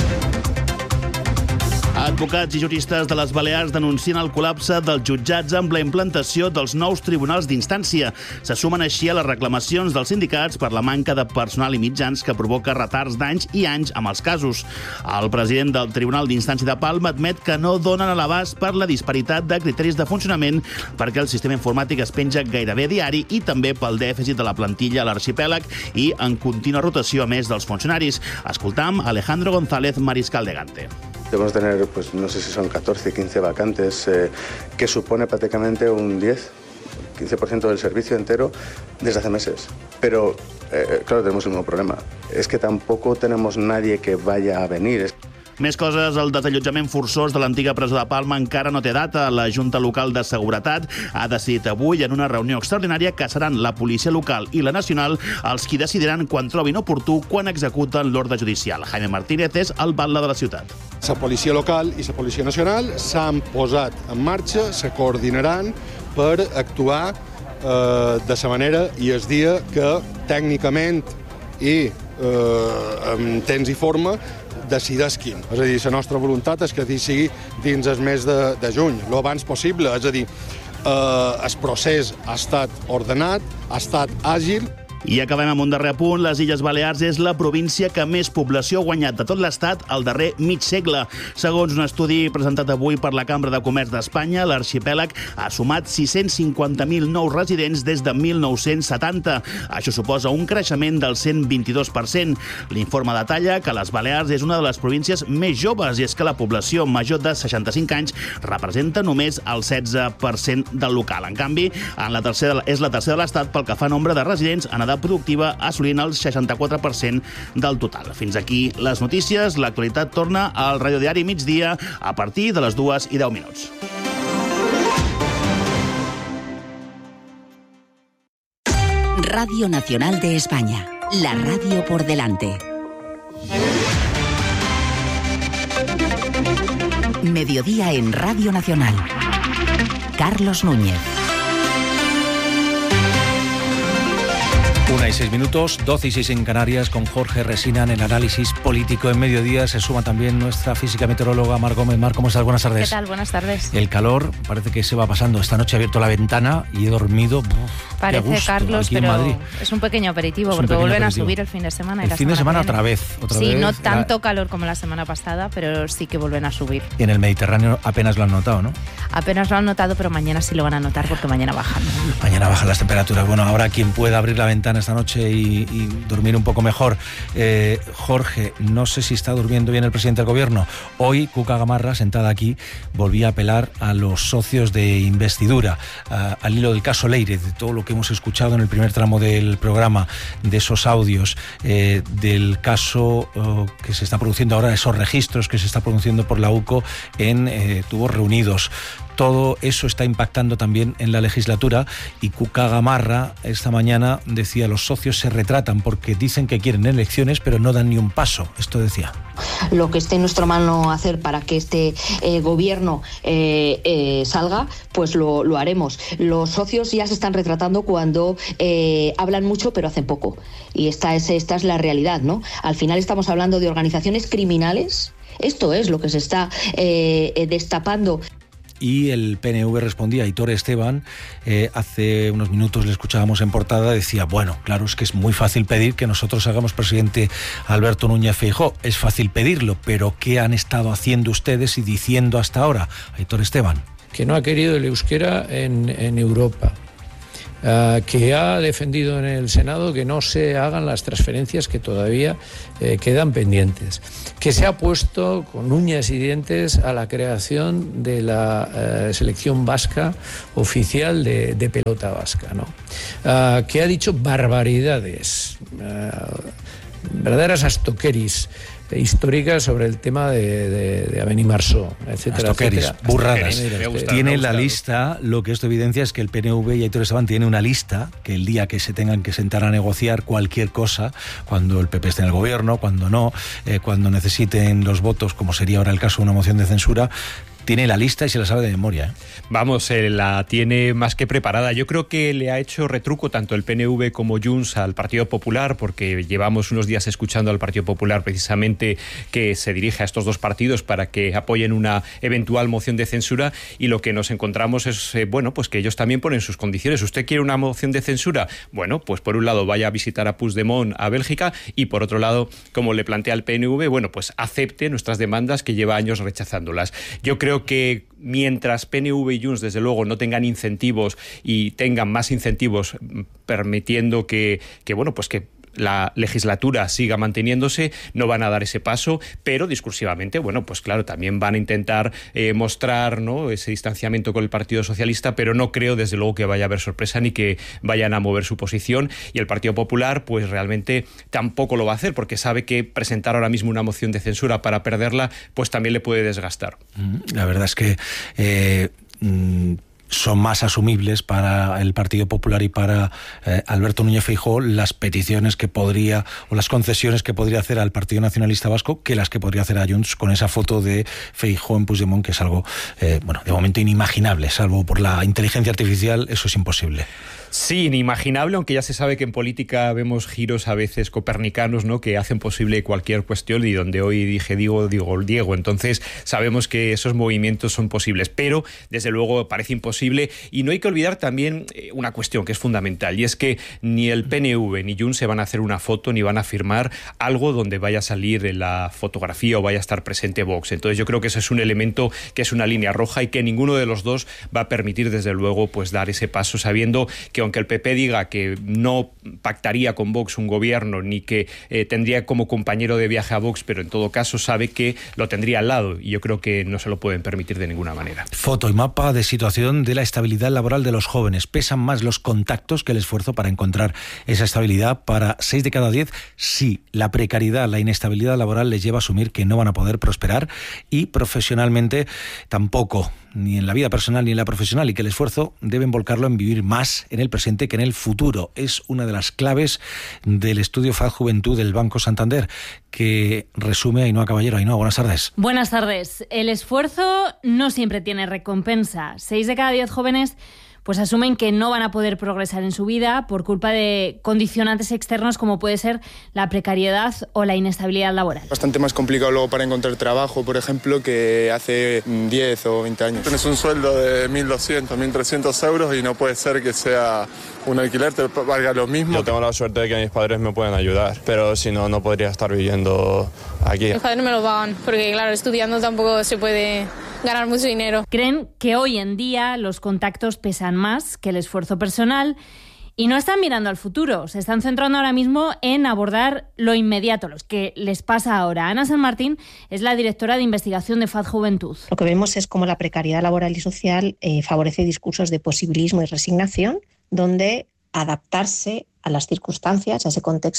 Advocats i juristes de les Balears denuncien el col·lapse dels jutjats amb la implantació dels nous tribunals d'instància. Se sumen així a les reclamacions dels sindicats per la manca de personal i mitjans que provoca retards d'anys i anys amb els casos. El president del Tribunal d'Instància de Palma admet que no donen a l'abast per la disparitat de criteris de funcionament perquè el sistema informàtic es penja gairebé diari i també pel dèficit de la plantilla a l'arxipèlag i en contínua rotació a més dels funcionaris. Escoltam Alejandro González, mariscal de Gante. Debemos tener, pues no sé si son 14, 15 vacantes, que supone prácticamente un 15% del servicio entero desde hace meses. Pero, claro, tenemos un nuevo problema. Es que tampoco tenemos nadie que vaya a venir. Més coses, el desallotjament forçós de l'antiga presó de Palma encara no té data. La Junta Local de Seguretat ha decidit avui, en una reunió extraordinària, que seran la policia local i la nacional els qui decidiran quan trobin oportú quan executen l'ordre judicial. Jaime Martínez és el batlle de la ciutat. La policia local i la policia nacional s'han posat en marxa, se coordinaran per actuar de la manera i el dia que tècnicament i en temps i forma decidisquin. És a dir, la nostra voluntat és que sigui dins el mes de juny, lo abans possible. És a dir, el procés ha estat ordenat, ha estat àgil. I acabem amb un darrer apunt. Les Illes Balears és la província que més població ha guanyat de tot l'Estat el darrer mig segle. Segons un estudi presentat avui per la Cambra de Comerç d'Espanya, l'arxipèlag ha sumat 650.000 nous residents des de 1970. Això suposa un creixement del 122%. L'informe detalla que les Balears és una de les províncies més joves i és que la població major de 65 anys representa només el 16% del local. En canvi, és la tercera de l'Estat pel que fa a nombre de residents en edat productiva, assolint el 64% del total. Fins aquí les notícies. L'actualitat torna al Radiodiari Migdia a partir de les 2:10. Radio Nacional de España. La radio por delante. Mediodía en Radio Nacional. Carlos Núñez. 1:06, 12:06 en Canarias, con Jorge Resina en el análisis político. En Mediodía se suma también nuestra física meteoróloga Mar Gómez. Mar, ¿cómo estás? Buenas tardes. ¿Qué tal? Buenas tardes. El calor parece que se va pasando. Esta noche he abierto la ventana y he dormido. Parece, gusto, Carlos, pero es un pequeño aperitivo porque vuelven a subir el fin de semana. El fin de semana otra vez. Sí, no tanto calor como la semana pasada, pero sí que vuelven a subir. Y en el Mediterráneo apenas lo han notado, ¿no? Apenas lo han notado, pero mañana sí lo van a notar porque mañana bajan. Mañana bajan las temperaturas. Bueno, ahora quien pueda abrir la ventana esta noche y dormir un poco mejor. Jorge, no sé si está durmiendo bien el presidente del gobierno. Hoy Cuca Gamarra, sentada aquí, volvía a apelar a los socios de investidura, al hilo del caso Leire, de todo lo que hemos escuchado en el primer tramo del programa, de esos audios, del caso que se está produciendo ahora, esos registros que se está produciendo por la UCO en tubos reunidos. Todo eso está impactando también en la legislatura y Cuca Gamarra esta mañana decía: los socios se retratan porque dicen que quieren elecciones pero no dan ni un paso. Esto decía. Lo que esté en nuestra mano hacer para que este gobierno salga, pues lo haremos. Los socios ya se están retratando cuando hablan mucho pero hacen poco. Y esta es la realidad, ¿no? Al final estamos hablando de organizaciones criminales. Esto es lo que se está destapando. Y el PNV respondía, Aitor Esteban, hace unos minutos le escuchábamos en portada, decía, bueno, claro, es que es muy fácil pedir que nosotros hagamos presidente a Alberto Núñez Feijóo, es fácil pedirlo, pero ¿qué han estado haciendo ustedes y diciendo hasta ahora? Aitor Esteban. Que no ha querido el euskera en Europa. Que ha defendido en el Senado que no se hagan las transferencias que todavía quedan pendientes, que se ha puesto con uñas y dientes a la creación de la selección vasca oficial de pelota vasca, ¿no? Que ha dicho barbaridades, verdaderas astoqueris históricas sobre el tema de Avenir Marceau, etcétera, etcétera. Burradas. Tiene la lista, lo que esto evidencia es que el PNV y Aitor Esteban tiene una lista que el día que se tengan que sentar a negociar cualquier cosa, cuando el PP esté en el gobierno, cuando no, cuando necesiten los votos, como sería ahora el caso de una moción de censura, tiene la lista y se la sabe de memoria, ¿eh? Vamos, la tiene más que preparada. Yo creo que le ha hecho retruco tanto el PNV como Junts al Partido Popular, porque llevamos unos días escuchando al Partido Popular precisamente que se dirige a estos dos partidos para que apoyen una eventual moción de censura, y lo que nos encontramos es, bueno, pues que ellos también ponen sus condiciones. ¿Usted quiere una moción de censura? Bueno, pues por un lado vaya a visitar a Puigdemont a Bélgica, y por otro lado, como le plantea el PNV, bueno, pues acepte nuestras demandas que lleva años rechazándolas. Yo creo que mientras PNV y Junts desde luego no tengan incentivos y tengan más incentivos permitiendo que bueno, pues que la legislatura siga manteniéndose, no van a dar ese paso, pero discursivamente, bueno, pues claro, también van a intentar mostrar, ¿no?, ese distanciamiento con el Partido Socialista, pero no creo desde luego que vaya a haber sorpresa ni que vayan a mover su posición, y el Partido Popular pues realmente tampoco lo va a hacer, porque sabe que presentar ahora mismo una moción de censura para perderla pues también le puede desgastar. La verdad es que son más asumibles para el Partido Popular y para Alberto Núñez Feijóo las peticiones que podría, o las concesiones que podría hacer al Partido Nacionalista Vasco, que las que podría hacer a Junts con esa foto de Feijóo en Puigdemont, que es algo, bueno, de momento inimaginable, salvo por la inteligencia artificial, eso es imposible. Sí, inimaginable, aunque ya se sabe que en política vemos giros a veces copernicanos, ¿no?, que hacen posible cualquier cuestión, y donde hoy dije digo Diego, entonces sabemos que esos movimientos son posibles, pero desde luego parece imposible. Y no hay que olvidar también una cuestión que es fundamental, y es que ni el PNV ni Junts se van a hacer una foto ni van a firmar algo donde vaya a salir en la fotografía o vaya a estar presente Vox. Entonces yo creo que ese es un elemento que es una línea roja y que ninguno de los dos va a permitir desde luego pues dar ese paso, sabiendo que aunque el PP diga que no pactaría con Vox un gobierno ni que tendría como compañero de viaje a Vox, pero en todo caso sabe que lo tendría al lado, y yo creo que no se lo pueden permitir de ninguna manera. Foto y mapa de situación de la estabilidad laboral de los jóvenes. Pesan más los contactos que el esfuerzo para encontrar esa estabilidad. Para 6 de cada 10, sí, la precariedad, la inestabilidad laboral les lleva a asumir que no van a poder prosperar, y profesionalmente tampoco, ni en la vida personal ni en la profesional, y que el esfuerzo deben volcarlo en vivir más en el presente que en el futuro. Es una de las claves del estudio FAD Juventud del Banco Santander, que resume Ainhoa Caballero. Ainhoa, buenas tardes. Buenas tardes. El esfuerzo no siempre tiene recompensa. 6 de cada 10 jóvenes pues asumen que no van a poder progresar en su vida por culpa de condicionantes externos como puede ser la precariedad o la inestabilidad laboral. Bastante más complicado luego para encontrar trabajo, por ejemplo, que hace 10 o 20 años. Tienes un sueldo de 1.200, 1.300 euros y no puede ser que sea un alquiler, te valga lo mismo. Yo tengo la suerte de que mis padres me pueden ayudar, pero si no, no podría estar viviendo aquí. Mis padres me lo pagan, porque claro, estudiando tampoco se puede ganar mucho dinero. Creen que hoy en día los contactos pesan más que el esfuerzo personal y no están mirando al futuro. Se están centrando ahora mismo en abordar lo inmediato, lo que les pasa ahora. Ana San Martín es la directora de investigación de FAD Juventud. Lo que vemos es cómo la precariedad laboral y social favorece discursos de posibilismo y resignación, donde adaptarse a las circunstancias, a ese contexto,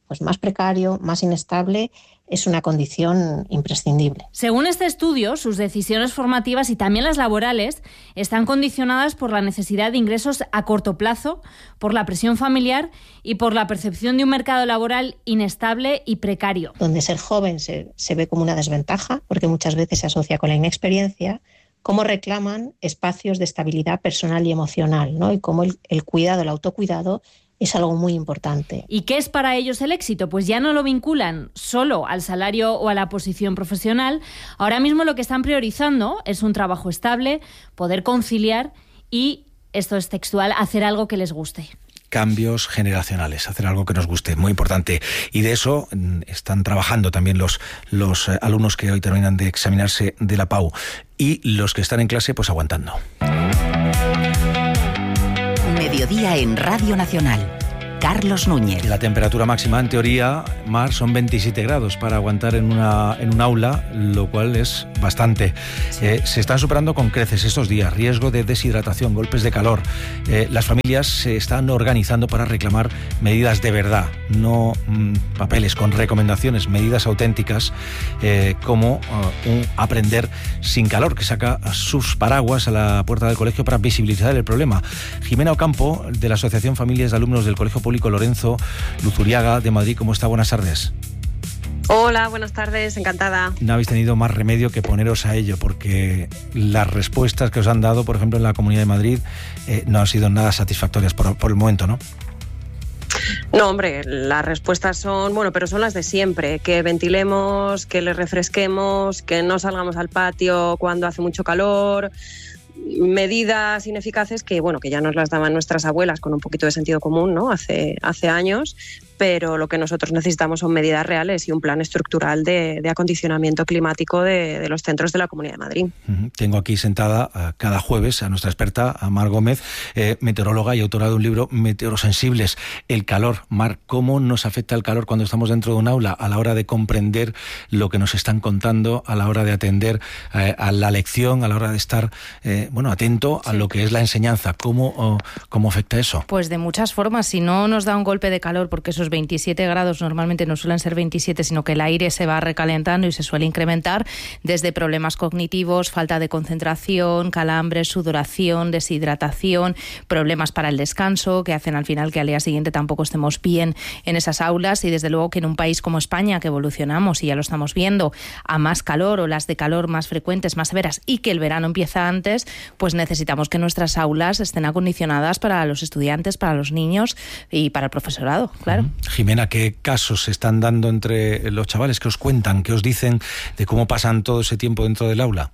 pues más precario, más inestable, es una condición imprescindible. Según este estudio, sus decisiones formativas y también las laborales están condicionadas por la necesidad de ingresos a corto plazo, por la presión familiar y por la percepción de un mercado laboral inestable y precario. Donde ser joven se ve como una desventaja, porque muchas veces se asocia con la inexperiencia, cómo reclaman espacios de estabilidad personal y emocional, ¿no? Y cómo el cuidado, el autocuidado, es algo muy importante. ¿Y qué es para ellos el éxito? Pues ya no lo vinculan solo al salario o a la posición profesional. Ahora mismo lo que están priorizando es un trabajo estable, poder conciliar y, esto es textual, hacer algo que les guste. Cambios generacionales, hacer algo que nos guste, muy importante. Y de eso están trabajando también los alumnos que hoy terminan de examinarse de la PAU y los que están en clase, pues aguantando. Mediodía en Radio Nacional. Carlos Núñez. La temperatura máxima, en teoría, Mar, son 27 grados para aguantar en un aula, lo cual es bastante. Se están superando con creces estos días, riesgo de deshidratación, golpes de calor. Las familias se están organizando para reclamar medidas de verdad, no papeles con recomendaciones, medidas auténticas, como aprender sin calor, que saca sus paraguas a la puerta del colegio para visibilizar el problema. Jimena Ocampo, de la Asociación Familias de Alumnos del Colegio Público Lorenzo Luzuriaga de Madrid. ¿Cómo está? Buenas tardes. Hola, buenas tardes, encantada. No habéis tenido más remedio que poneros a ello, porque las respuestas que os han dado, por ejemplo, en la Comunidad de Madrid, no han sido nada satisfactorias por el momento, ¿no? No, hombre, las respuestas son, pero son las de siempre, que ventilemos, que le refresquemos, que no salgamos al patio cuando hace mucho calor, medidas ineficaces que ya nos las daban nuestras abuelas con un poquito de sentido común, ¿no? Hace años, pero lo que nosotros necesitamos son medidas reales y un plan estructural de acondicionamiento climático de los centros de la Comunidad de Madrid. Tengo aquí sentada cada jueves a nuestra experta, a Mar Gómez, meteoróloga y autora de un libro, Meteorosensibles. El calor. Mar, ¿cómo nos afecta el calor cuando estamos dentro de un aula a la hora de comprender lo que nos están contando, a la hora de atender a la lección, a la hora de estar atento a lo que es la enseñanza? ¿Cómo afecta eso? Pues de muchas formas. Si no nos da un golpe de calor, porque esos 27 grados normalmente no suelen ser 27, sino que el aire se va recalentando y se suele incrementar, desde problemas cognitivos, falta de concentración, calambres, sudoración, deshidratación, problemas para el descanso, que hacen al final que al día siguiente tampoco estemos bien en esas aulas, y desde luego que en un país como España, que evolucionamos, y ya lo estamos viendo, a más calor, olas de calor más frecuentes, más severas, y que el verano empieza antes, pues necesitamos que nuestras aulas estén acondicionadas para los estudiantes, para los niños y para el profesorado, claro. Jimena, ¿qué casos se están dando entre los chavales? ¿Qué os cuentan? ¿Qué os dicen de cómo pasan todo ese tiempo dentro del aula?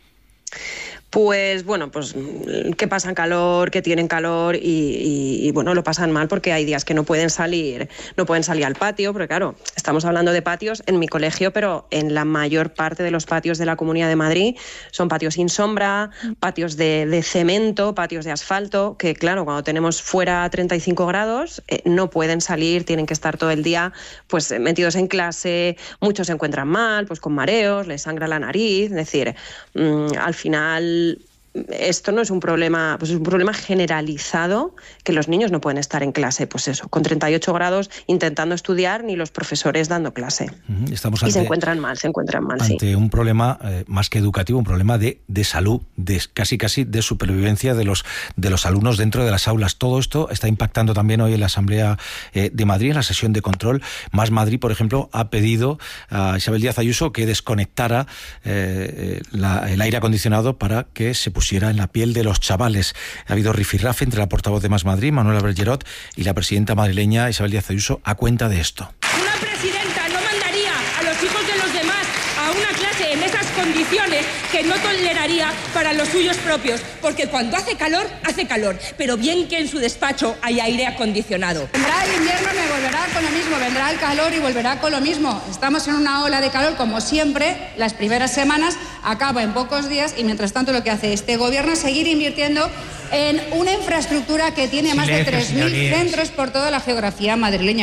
Pues que pasan calor, que tienen calor y lo pasan mal porque hay días que no pueden salir al patio, porque claro, estamos hablando de patios en mi colegio, pero en la mayor parte de los patios de la Comunidad de Madrid son patios sin sombra, patios de cemento, patios de asfalto, que claro, cuando tenemos fuera 35 grados no pueden salir, tienen que estar todo el día metidos en clase, muchos se encuentran mal, con mareos, les sangra la nariz, es decir, al final esto no es un problema, es un problema generalizado, que los niños no pueden estar en clase, con 38 grados intentando estudiar, ni los profesores dando clase. Se encuentran mal, ante un problema más que educativo, un problema de salud, casi de supervivencia de los alumnos dentro de las aulas. Todo esto está impactando también hoy en la Asamblea de Madrid, en la sesión de control. Más Madrid, por ejemplo, ha pedido a Isabel Díaz Ayuso que desconectara el aire acondicionado para que se pusiera en la piel de los chavales. Ha habido rifirrafe entre la portavoz de Más Madrid, Manuela Bergerot, y la presidenta madrileña Isabel Díaz Ayuso a cuenta de esto. Una presidenta no mandaría a los hijos de los demás a una clase en esas condiciones que no toleraría para los suyos propios, porque cuando hace calor, pero bien que en su despacho hay aire acondicionado. Vendrá el invierno y me volverá con lo mismo, vendrá el calor y volverá con lo mismo. Estamos en una ola de calor, como siempre, las primeras semanas, acaba en pocos días, y mientras tanto lo que hace este gobierno es seguir invirtiendo en una infraestructura que tiene más de 3.000 centros por toda la geografía madrileña.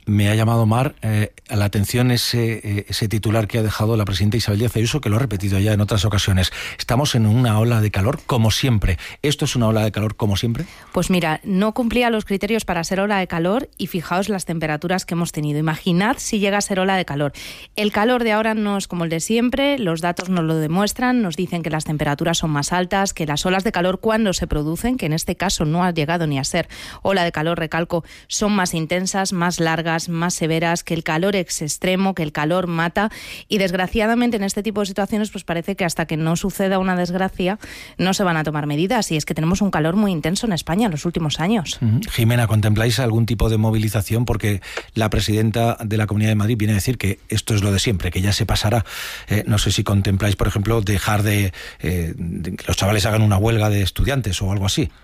Me ha llamado, Mar, a la atención ese titular que ha dejado la presidenta Isabel Díaz Ayuso, que lo ha repetido ya en otras ocasiones. Estamos en una ola de calor como siempre. ¿Esto es una ola de calor como siempre? Pues mira, no cumplía los criterios para ser ola de calor y fijaos las temperaturas que hemos tenido. Imaginad si llega a ser ola de calor. El calor de ahora no es como el de siempre, los datos nos lo demuestran, nos dicen que las temperaturas son más altas, que las olas de calor cuando se producen, que en este caso no ha llegado ni a ser ola de calor, recalco, son más intensas, más largas, más severas, que el calor es extremo, que el calor mata, y desgraciadamente en este tipo de situaciones pues parece que hasta que no suceda una desgracia no se van a tomar medidas, y es que tenemos un calor muy intenso en España en los últimos años. Jimena, ¿contempláis algún tipo de movilización? Porque la presidenta de la Comunidad de Madrid viene a decir que esto es lo de siempre, que ya se pasará. No sé si contempláis, por ejemplo, dejar de que los chavales hagan una huelga de estudiantes o algo así.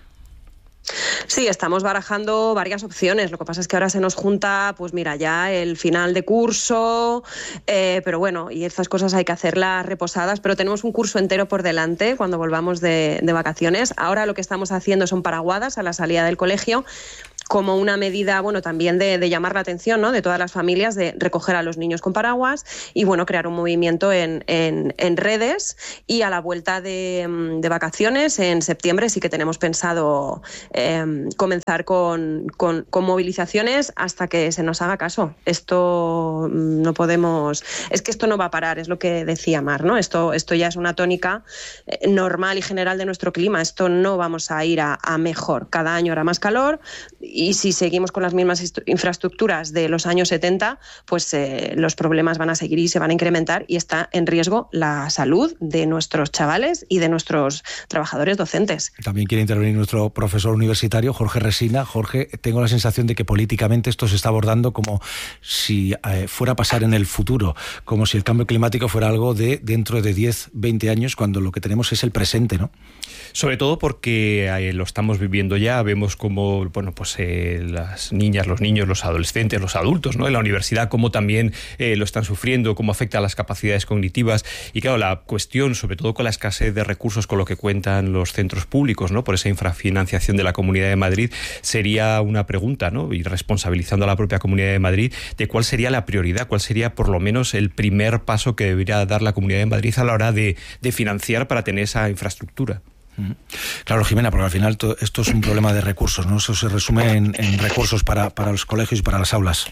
Sí, estamos barajando varias opciones. Lo que pasa es que ahora se nos junta, pues mira, ya el final de curso, pero bueno, y estas cosas hay que hacerlas reposadas, pero tenemos un curso entero por delante cuando volvamos de vacaciones. Ahora lo que estamos haciendo son paraguadas a la salida del colegio, como una medida, bueno, también de llamar la atención, ¿no?, de todas las familias, de recoger a los niños con paraguas y, bueno, crear un movimiento en redes. Y a la vuelta de vacaciones, en septiembre, sí que tenemos pensado comenzar con movilizaciones hasta que se nos haga caso. Esto no podemos... Es que esto no va a parar, es lo que decía Mar, ¿no? Esto ya es una tónica normal y general de nuestro clima. Esto no vamos a ir a mejor. Cada año hará más calor, y si seguimos con las mismas infraestructuras de los años 70, pues los problemas van a seguir y se van a incrementar, y está en riesgo la salud de nuestros chavales y de nuestros trabajadores docentes. También quiere intervenir nuestro profesor universitario, Jorge Resina. Jorge, tengo la sensación de que políticamente esto se está abordando como si fuera a pasar en el futuro, como si el cambio climático fuera algo de dentro de 10, 20 años, cuando lo que tenemos es el presente, ¿no? Sobre todo porque lo estamos viviendo ya, vemos como, bueno, pues las niñas, los niños, los adolescentes, los adultos, ¿no?, en la universidad, cómo también lo están sufriendo, cómo afecta a las capacidades cognitivas. Y claro, la cuestión, sobre todo con la escasez de recursos con lo que cuentan los centros públicos, ¿no?, por esa infrafinanciación de la Comunidad de Madrid, sería una pregunta, ¿no?, y responsabilizando a la propia Comunidad de Madrid, de cuál sería la prioridad, cuál sería por lo menos el primer paso que debería dar la Comunidad de Madrid a la hora de financiar para tener esa infraestructura. Claro, Jimena, porque al final esto es un problema de recursos, ¿no? Eso se resume en recursos para los colegios y para las aulas.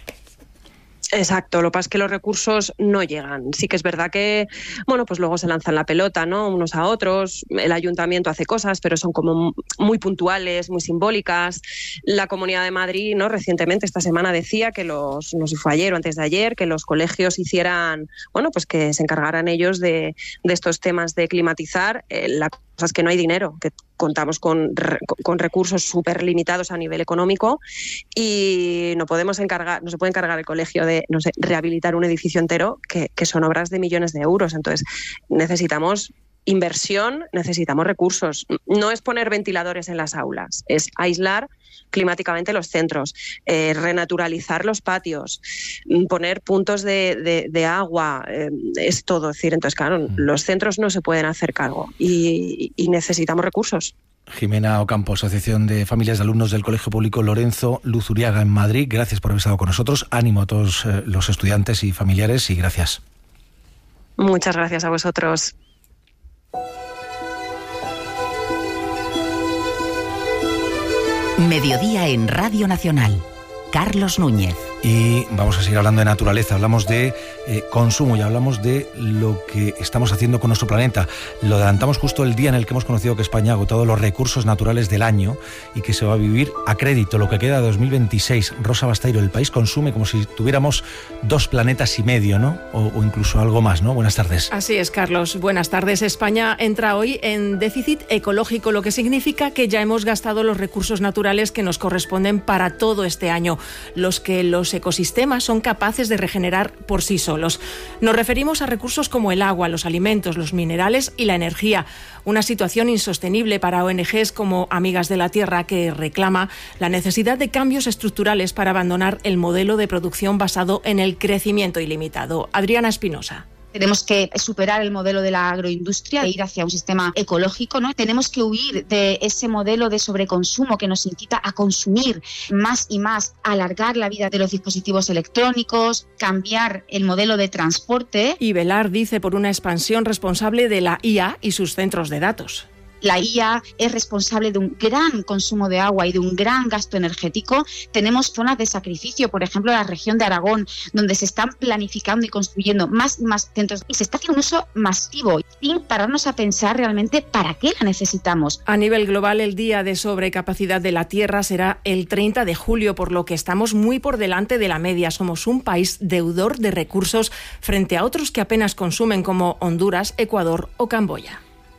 Exacto, lo que pasa es que los recursos no llegan. Sí que es verdad que, bueno, pues luego se lanzan la pelota, ¿no?, unos a otros. El ayuntamiento hace cosas, pero son como muy puntuales, muy simbólicas. La Comunidad de Madrid, ¿no?, recientemente, esta semana, decía que no sé si fue ayer o antes de ayer, que los colegios hicieran, bueno, pues que se encargaran ellos de estos temas de climatizar. La cosa es que no hay dinero, que contamos con recursos súper limitados a nivel económico, y no se puede encargar el colegio de, no sé, rehabilitar un edificio entero, que son obras de millones de euros. Entonces necesitamos inversión, necesitamos recursos. No es poner ventiladores en las aulas, es aislar climáticamente los centros, renaturalizar los patios, poner puntos de agua, es todo. Es decir, entonces, claro, los centros no se pueden hacer cargo y necesitamos recursos. Jimena Ocampo, Asociación de Familias de Alumnos del Colegio Público Lorenzo Luzuriaga en Madrid, gracias por haber estado con nosotros. Ánimo a todos los estudiantes y familiares, y gracias. Muchas gracias a vosotros. Mediodía en Radio Nacional. Carlos Núñez. Y vamos a seguir hablando de naturaleza, hablamos de consumo y hablamos de lo que estamos haciendo con nuestro planeta. Lo adelantamos justo el día en el que hemos conocido que España ha agotado los recursos naturales del año y que se va a vivir a crédito lo que queda de 2026. Rosa Basteiro, el país consume como si tuviéramos 2 planetas y medio, ¿no? O incluso algo más, ¿no? Buenas tardes. Así es, Carlos. Buenas tardes. España entra hoy en déficit ecológico, lo que significa que ya hemos gastado los recursos naturales que nos corresponden para todo este año, los que los ecosistemas son capaces de regenerar por sí solos. Nos referimos a recursos como el agua, los alimentos, los minerales y la energía. Una situación insostenible para ONGs como Amigas de la Tierra, que reclama la necesidad de cambios estructurales para abandonar el modelo de producción basado en el crecimiento ilimitado. Adriana Espinosa. Tenemos que superar el modelo de la agroindustria e ir hacia un sistema ecológico, ¿no? Tenemos que huir de ese modelo de sobreconsumo que nos incita a consumir más y más, alargar la vida de los dispositivos electrónicos, cambiar el modelo de transporte. Y velar, dice, por una expansión responsable de la IA y sus centros de datos. La IA es responsable de un gran consumo de agua y de un gran gasto energético. Tenemos zonas de sacrificio, por ejemplo, la región de Aragón, donde se están planificando y construyendo más y más centros y se está haciendo un uso masivo, sin pararnos a pensar realmente para qué la necesitamos. A nivel global, el día de sobrecapacidad de la Tierra será el 30 de julio, por lo que estamos muy por delante de la media. Somos un país deudor de recursos frente a otros que apenas consumen, como Honduras, Ecuador o Camboya.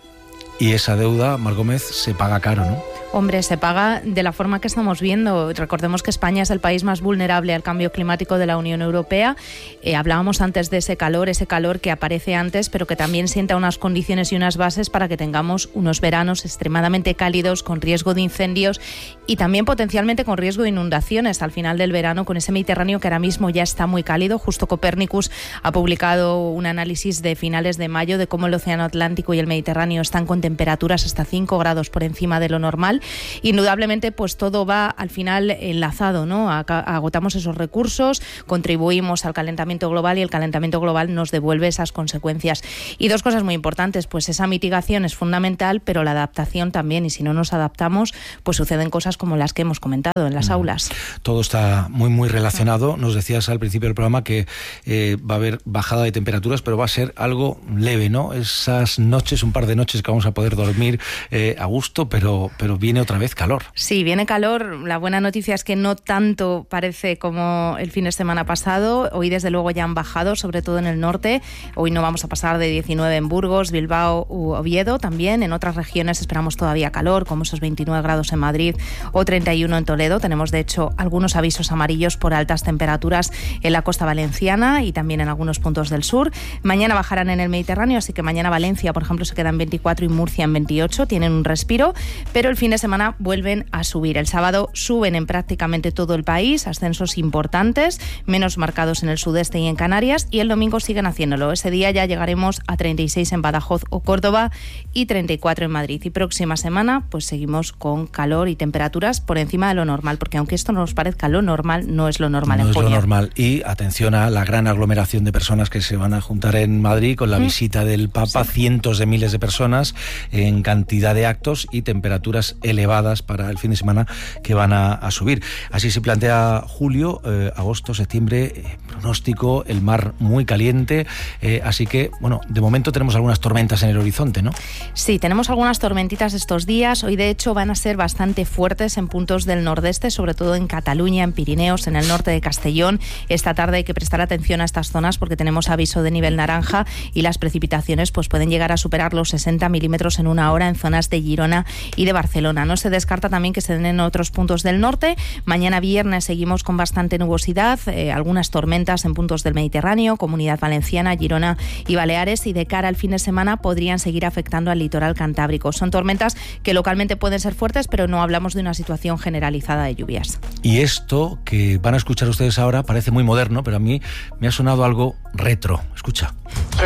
Y esa deuda, Mar Gómez, se paga caro, ¿no? Hombre, se paga de la forma que estamos viendo. Recordemos que España es el país más vulnerable al cambio climático de la Unión Europea. Hablábamos antes de ese calor que aparece antes, pero que también sienta unas condiciones y unas bases para que tengamos unos veranos extremadamente cálidos, con riesgo de incendios y también potencialmente con riesgo de inundaciones al final del verano, con ese Mediterráneo que ahora mismo ya está muy cálido. Justo Copernicus ha publicado un análisis de finales de mayo de cómo el Océano Atlántico y el Mediterráneo están con temperaturas hasta 5 grados por encima de lo normal. Indudablemente, pues todo va al final enlazado, ¿no? Agotamos esos recursos, contribuimos al calentamiento global y el calentamiento global nos devuelve esas consecuencias. Y dos cosas muy importantes, pues esa mitigación es fundamental, pero la adaptación también, y si no nos adaptamos, pues suceden cosas como las que hemos comentado en las aulas. Todo está muy, muy relacionado. Nos decías al principio del programa que va a haber bajada de temperaturas, pero va a ser algo leve, ¿no? Esas noches, un par de noches que vamos a poder dormir a gusto, pero viene otra vez calor. Sí, viene calor. La buena noticia es que no tanto parece como el fin de semana pasado. Hoy desde luego ya han bajado, sobre todo en el norte. Hoy no vamos a pasar de 19 en Burgos, Bilbao u Oviedo. También en otras regiones esperamos todavía calor, como esos 29 grados en Madrid o 31 en Toledo. Tenemos de hecho algunos avisos amarillos por altas temperaturas en la costa valenciana y también en algunos puntos del sur. Mañana bajarán en el Mediterráneo, así que mañana Valencia, por ejemplo, se queda en 24 y Murcia en 28. Tienen un respiro, pero el fin de semana vuelven a subir. El sábado suben en prácticamente todo el país, ascensos importantes, menos marcados en el sudeste y en Canarias, y el domingo siguen haciéndolo. Ese día ya llegaremos a 36 en Badajoz o Córdoba y 34 en Madrid. Y próxima semana pues seguimos con calor y temperaturas por encima de lo normal, porque aunque esto no nos parezca lo normal, no es lo normal en junio. No es lo normal. Y atención a la gran aglomeración de personas que se van a juntar en Madrid con la visita del Papa, cientos de miles de personas en cantidad de actos y temperaturas elevadas para el fin de semana que van a subir. Así se plantea julio, agosto, septiembre, pronóstico, el mar muy caliente, así que, bueno, de momento tenemos algunas tormentas en el horizonte, ¿no? Sí, tenemos algunas tormentitas estos días. Hoy, de hecho, van a ser bastante fuertes en puntos del nordeste, sobre todo en Cataluña, en Pirineos, en el norte de Castellón. Esta tarde hay que prestar atención a estas zonas porque tenemos aviso de nivel naranja y las precipitaciones pues pueden llegar a superar los 60 milímetros en una hora en zonas de Girona y de Barcelona. No se descarta también que se den en otros puntos del norte. Mañana viernes seguimos con bastante nubosidad, algunas tormentas en puntos del Mediterráneo, Comunidad Valenciana, Girona y Baleares, y de cara al fin de semana podrían seguir afectando al litoral cantábrico. Son tormentas que localmente pueden ser fuertes, pero no hablamos de una situación generalizada de lluvias. Y esto que van a escuchar ustedes ahora parece muy moderno, pero a mí me ha sonado algo retro. Escucha. 6,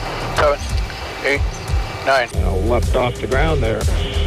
7, 8, 9. Left off the ground there.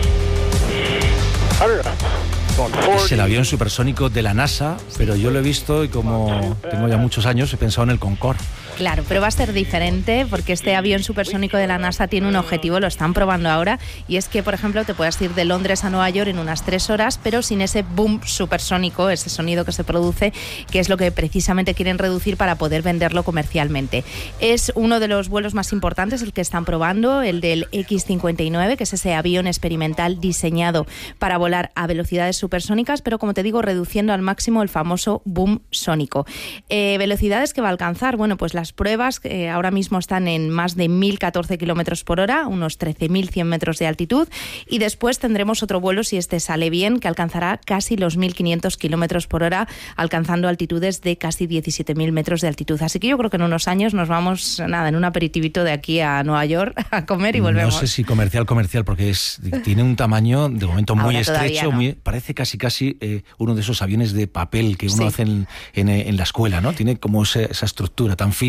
Es el avión supersónico de la NASA, pero yo lo he visto y como tengo ya muchos años he pensado en el Concorde. Claro, pero va a ser diferente porque este avión supersónico de la NASA tiene un objetivo, lo están probando ahora, y es que, por ejemplo, te puedas ir de Londres a Nueva York en unas 3 horas, pero sin ese boom supersónico, ese sonido que se produce, que es lo que precisamente quieren reducir para poder venderlo comercialmente. Es uno de los vuelos más importantes el que están probando, el del X-59, que es ese avión experimental diseñado para volar a velocidades supersónicas, pero como te digo, reduciendo al máximo el famoso boom sónico. ¿Velocidades que va a alcanzar? Bueno, pues las pruebas ahora mismo están en más de 1.014 kilómetros por hora, unos 13.100 metros de altitud, y después tendremos otro vuelo, si este sale bien, que alcanzará casi los 1.500 kilómetros por hora, alcanzando altitudes de casi 17.000 metros de altitud. Así que yo creo que en unos años nos vamos, en un aperitivito de aquí a Nueva York a comer y volvemos. No sé si comercial, porque tiene un tamaño de momento muy estrecho, no. Parece casi uno de esos aviones de papel que uno hace en la escuela, ¿no? Tiene como esa estructura tan fina.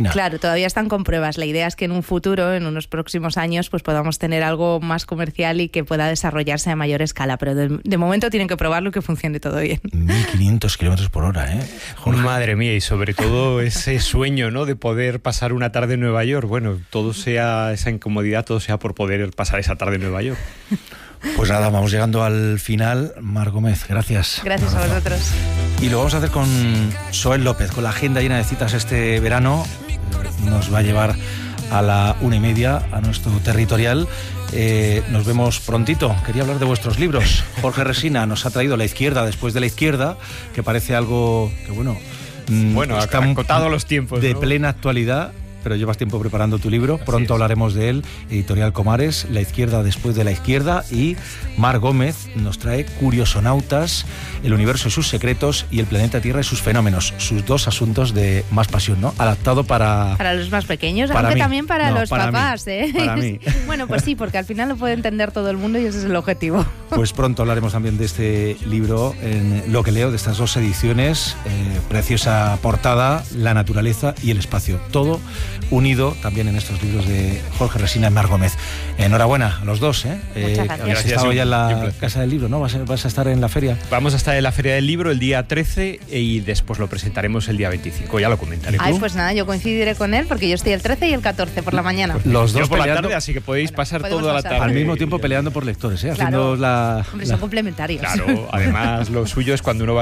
Resina. Claro, todavía están con pruebas. La idea es que en un futuro, en unos próximos años, pues podamos tener algo más comercial y que pueda desarrollarse a mayor escala. Pero de momento tienen que probarlo y que funcione todo bien. 1.500 kilómetros por hora, ¿eh? Jorge. Madre mía, y sobre todo ese sueño, ¿no?, de poder pasar una tarde en Nueva York. Bueno, todo sea esa incomodidad, todo sea por poder pasar esa tarde en Nueva York. Pues nada, vamos llegando al final. Mar Gómez, gracias. Gracias a vosotros. Y lo vamos a hacer con Soel López, con la agenda llena de citas este verano. Nos va a llevar a la 1:30 a nuestro territorial. Nos vemos prontito. Quería hablar de vuestros libros. Jorge Resina nos ha traído La izquierda después de la izquierda, que parece algo que, bueno, está acotado los tiempos, de ¿no? plena actualidad. Pero llevas tiempo preparando tu libro, pronto hablaremos de él. Editorial Comares, La izquierda después de la izquierda. Y Mar Gómez nos trae Curiosonautas, el universo y sus secretos, y el planeta Tierra y sus fenómenos. Sus dos asuntos de más pasión, ¿no? Adaptado para los más pequeños, para aunque mí. También para No, los para papás, mí. ¿eh? Para mí. Bueno, pues sí, porque al final lo puede entender todo el mundo y ese es el objetivo. Pues pronto hablaremos también de este libro en Lo que leo, de estas dos ediciones. Preciosa portada, la naturaleza y el espacio. Todo unido también en estos libros de Jorge Resina y Mar Gómez. Enhorabuena a los dos, ¿eh? Muchas gracias. Has estado ya en la Casa del Libro, ¿no? ¿Vas a estar en la feria? Vamos a estar en la Feria del Libro el día 13 y después lo presentaremos el día 25. Ya lo comentaré. Ay, pues nada, yo coincidiré con él porque yo estoy el 13 y el 14 por la mañana. Los dos yo por peleando, la tarde, así que podéis pasar toda la tarde. Al mismo tiempo peleando por lectores, ¿eh? Claro. Haciendo la... Hombre, son complementarios. Claro, además lo suyo es cuando uno va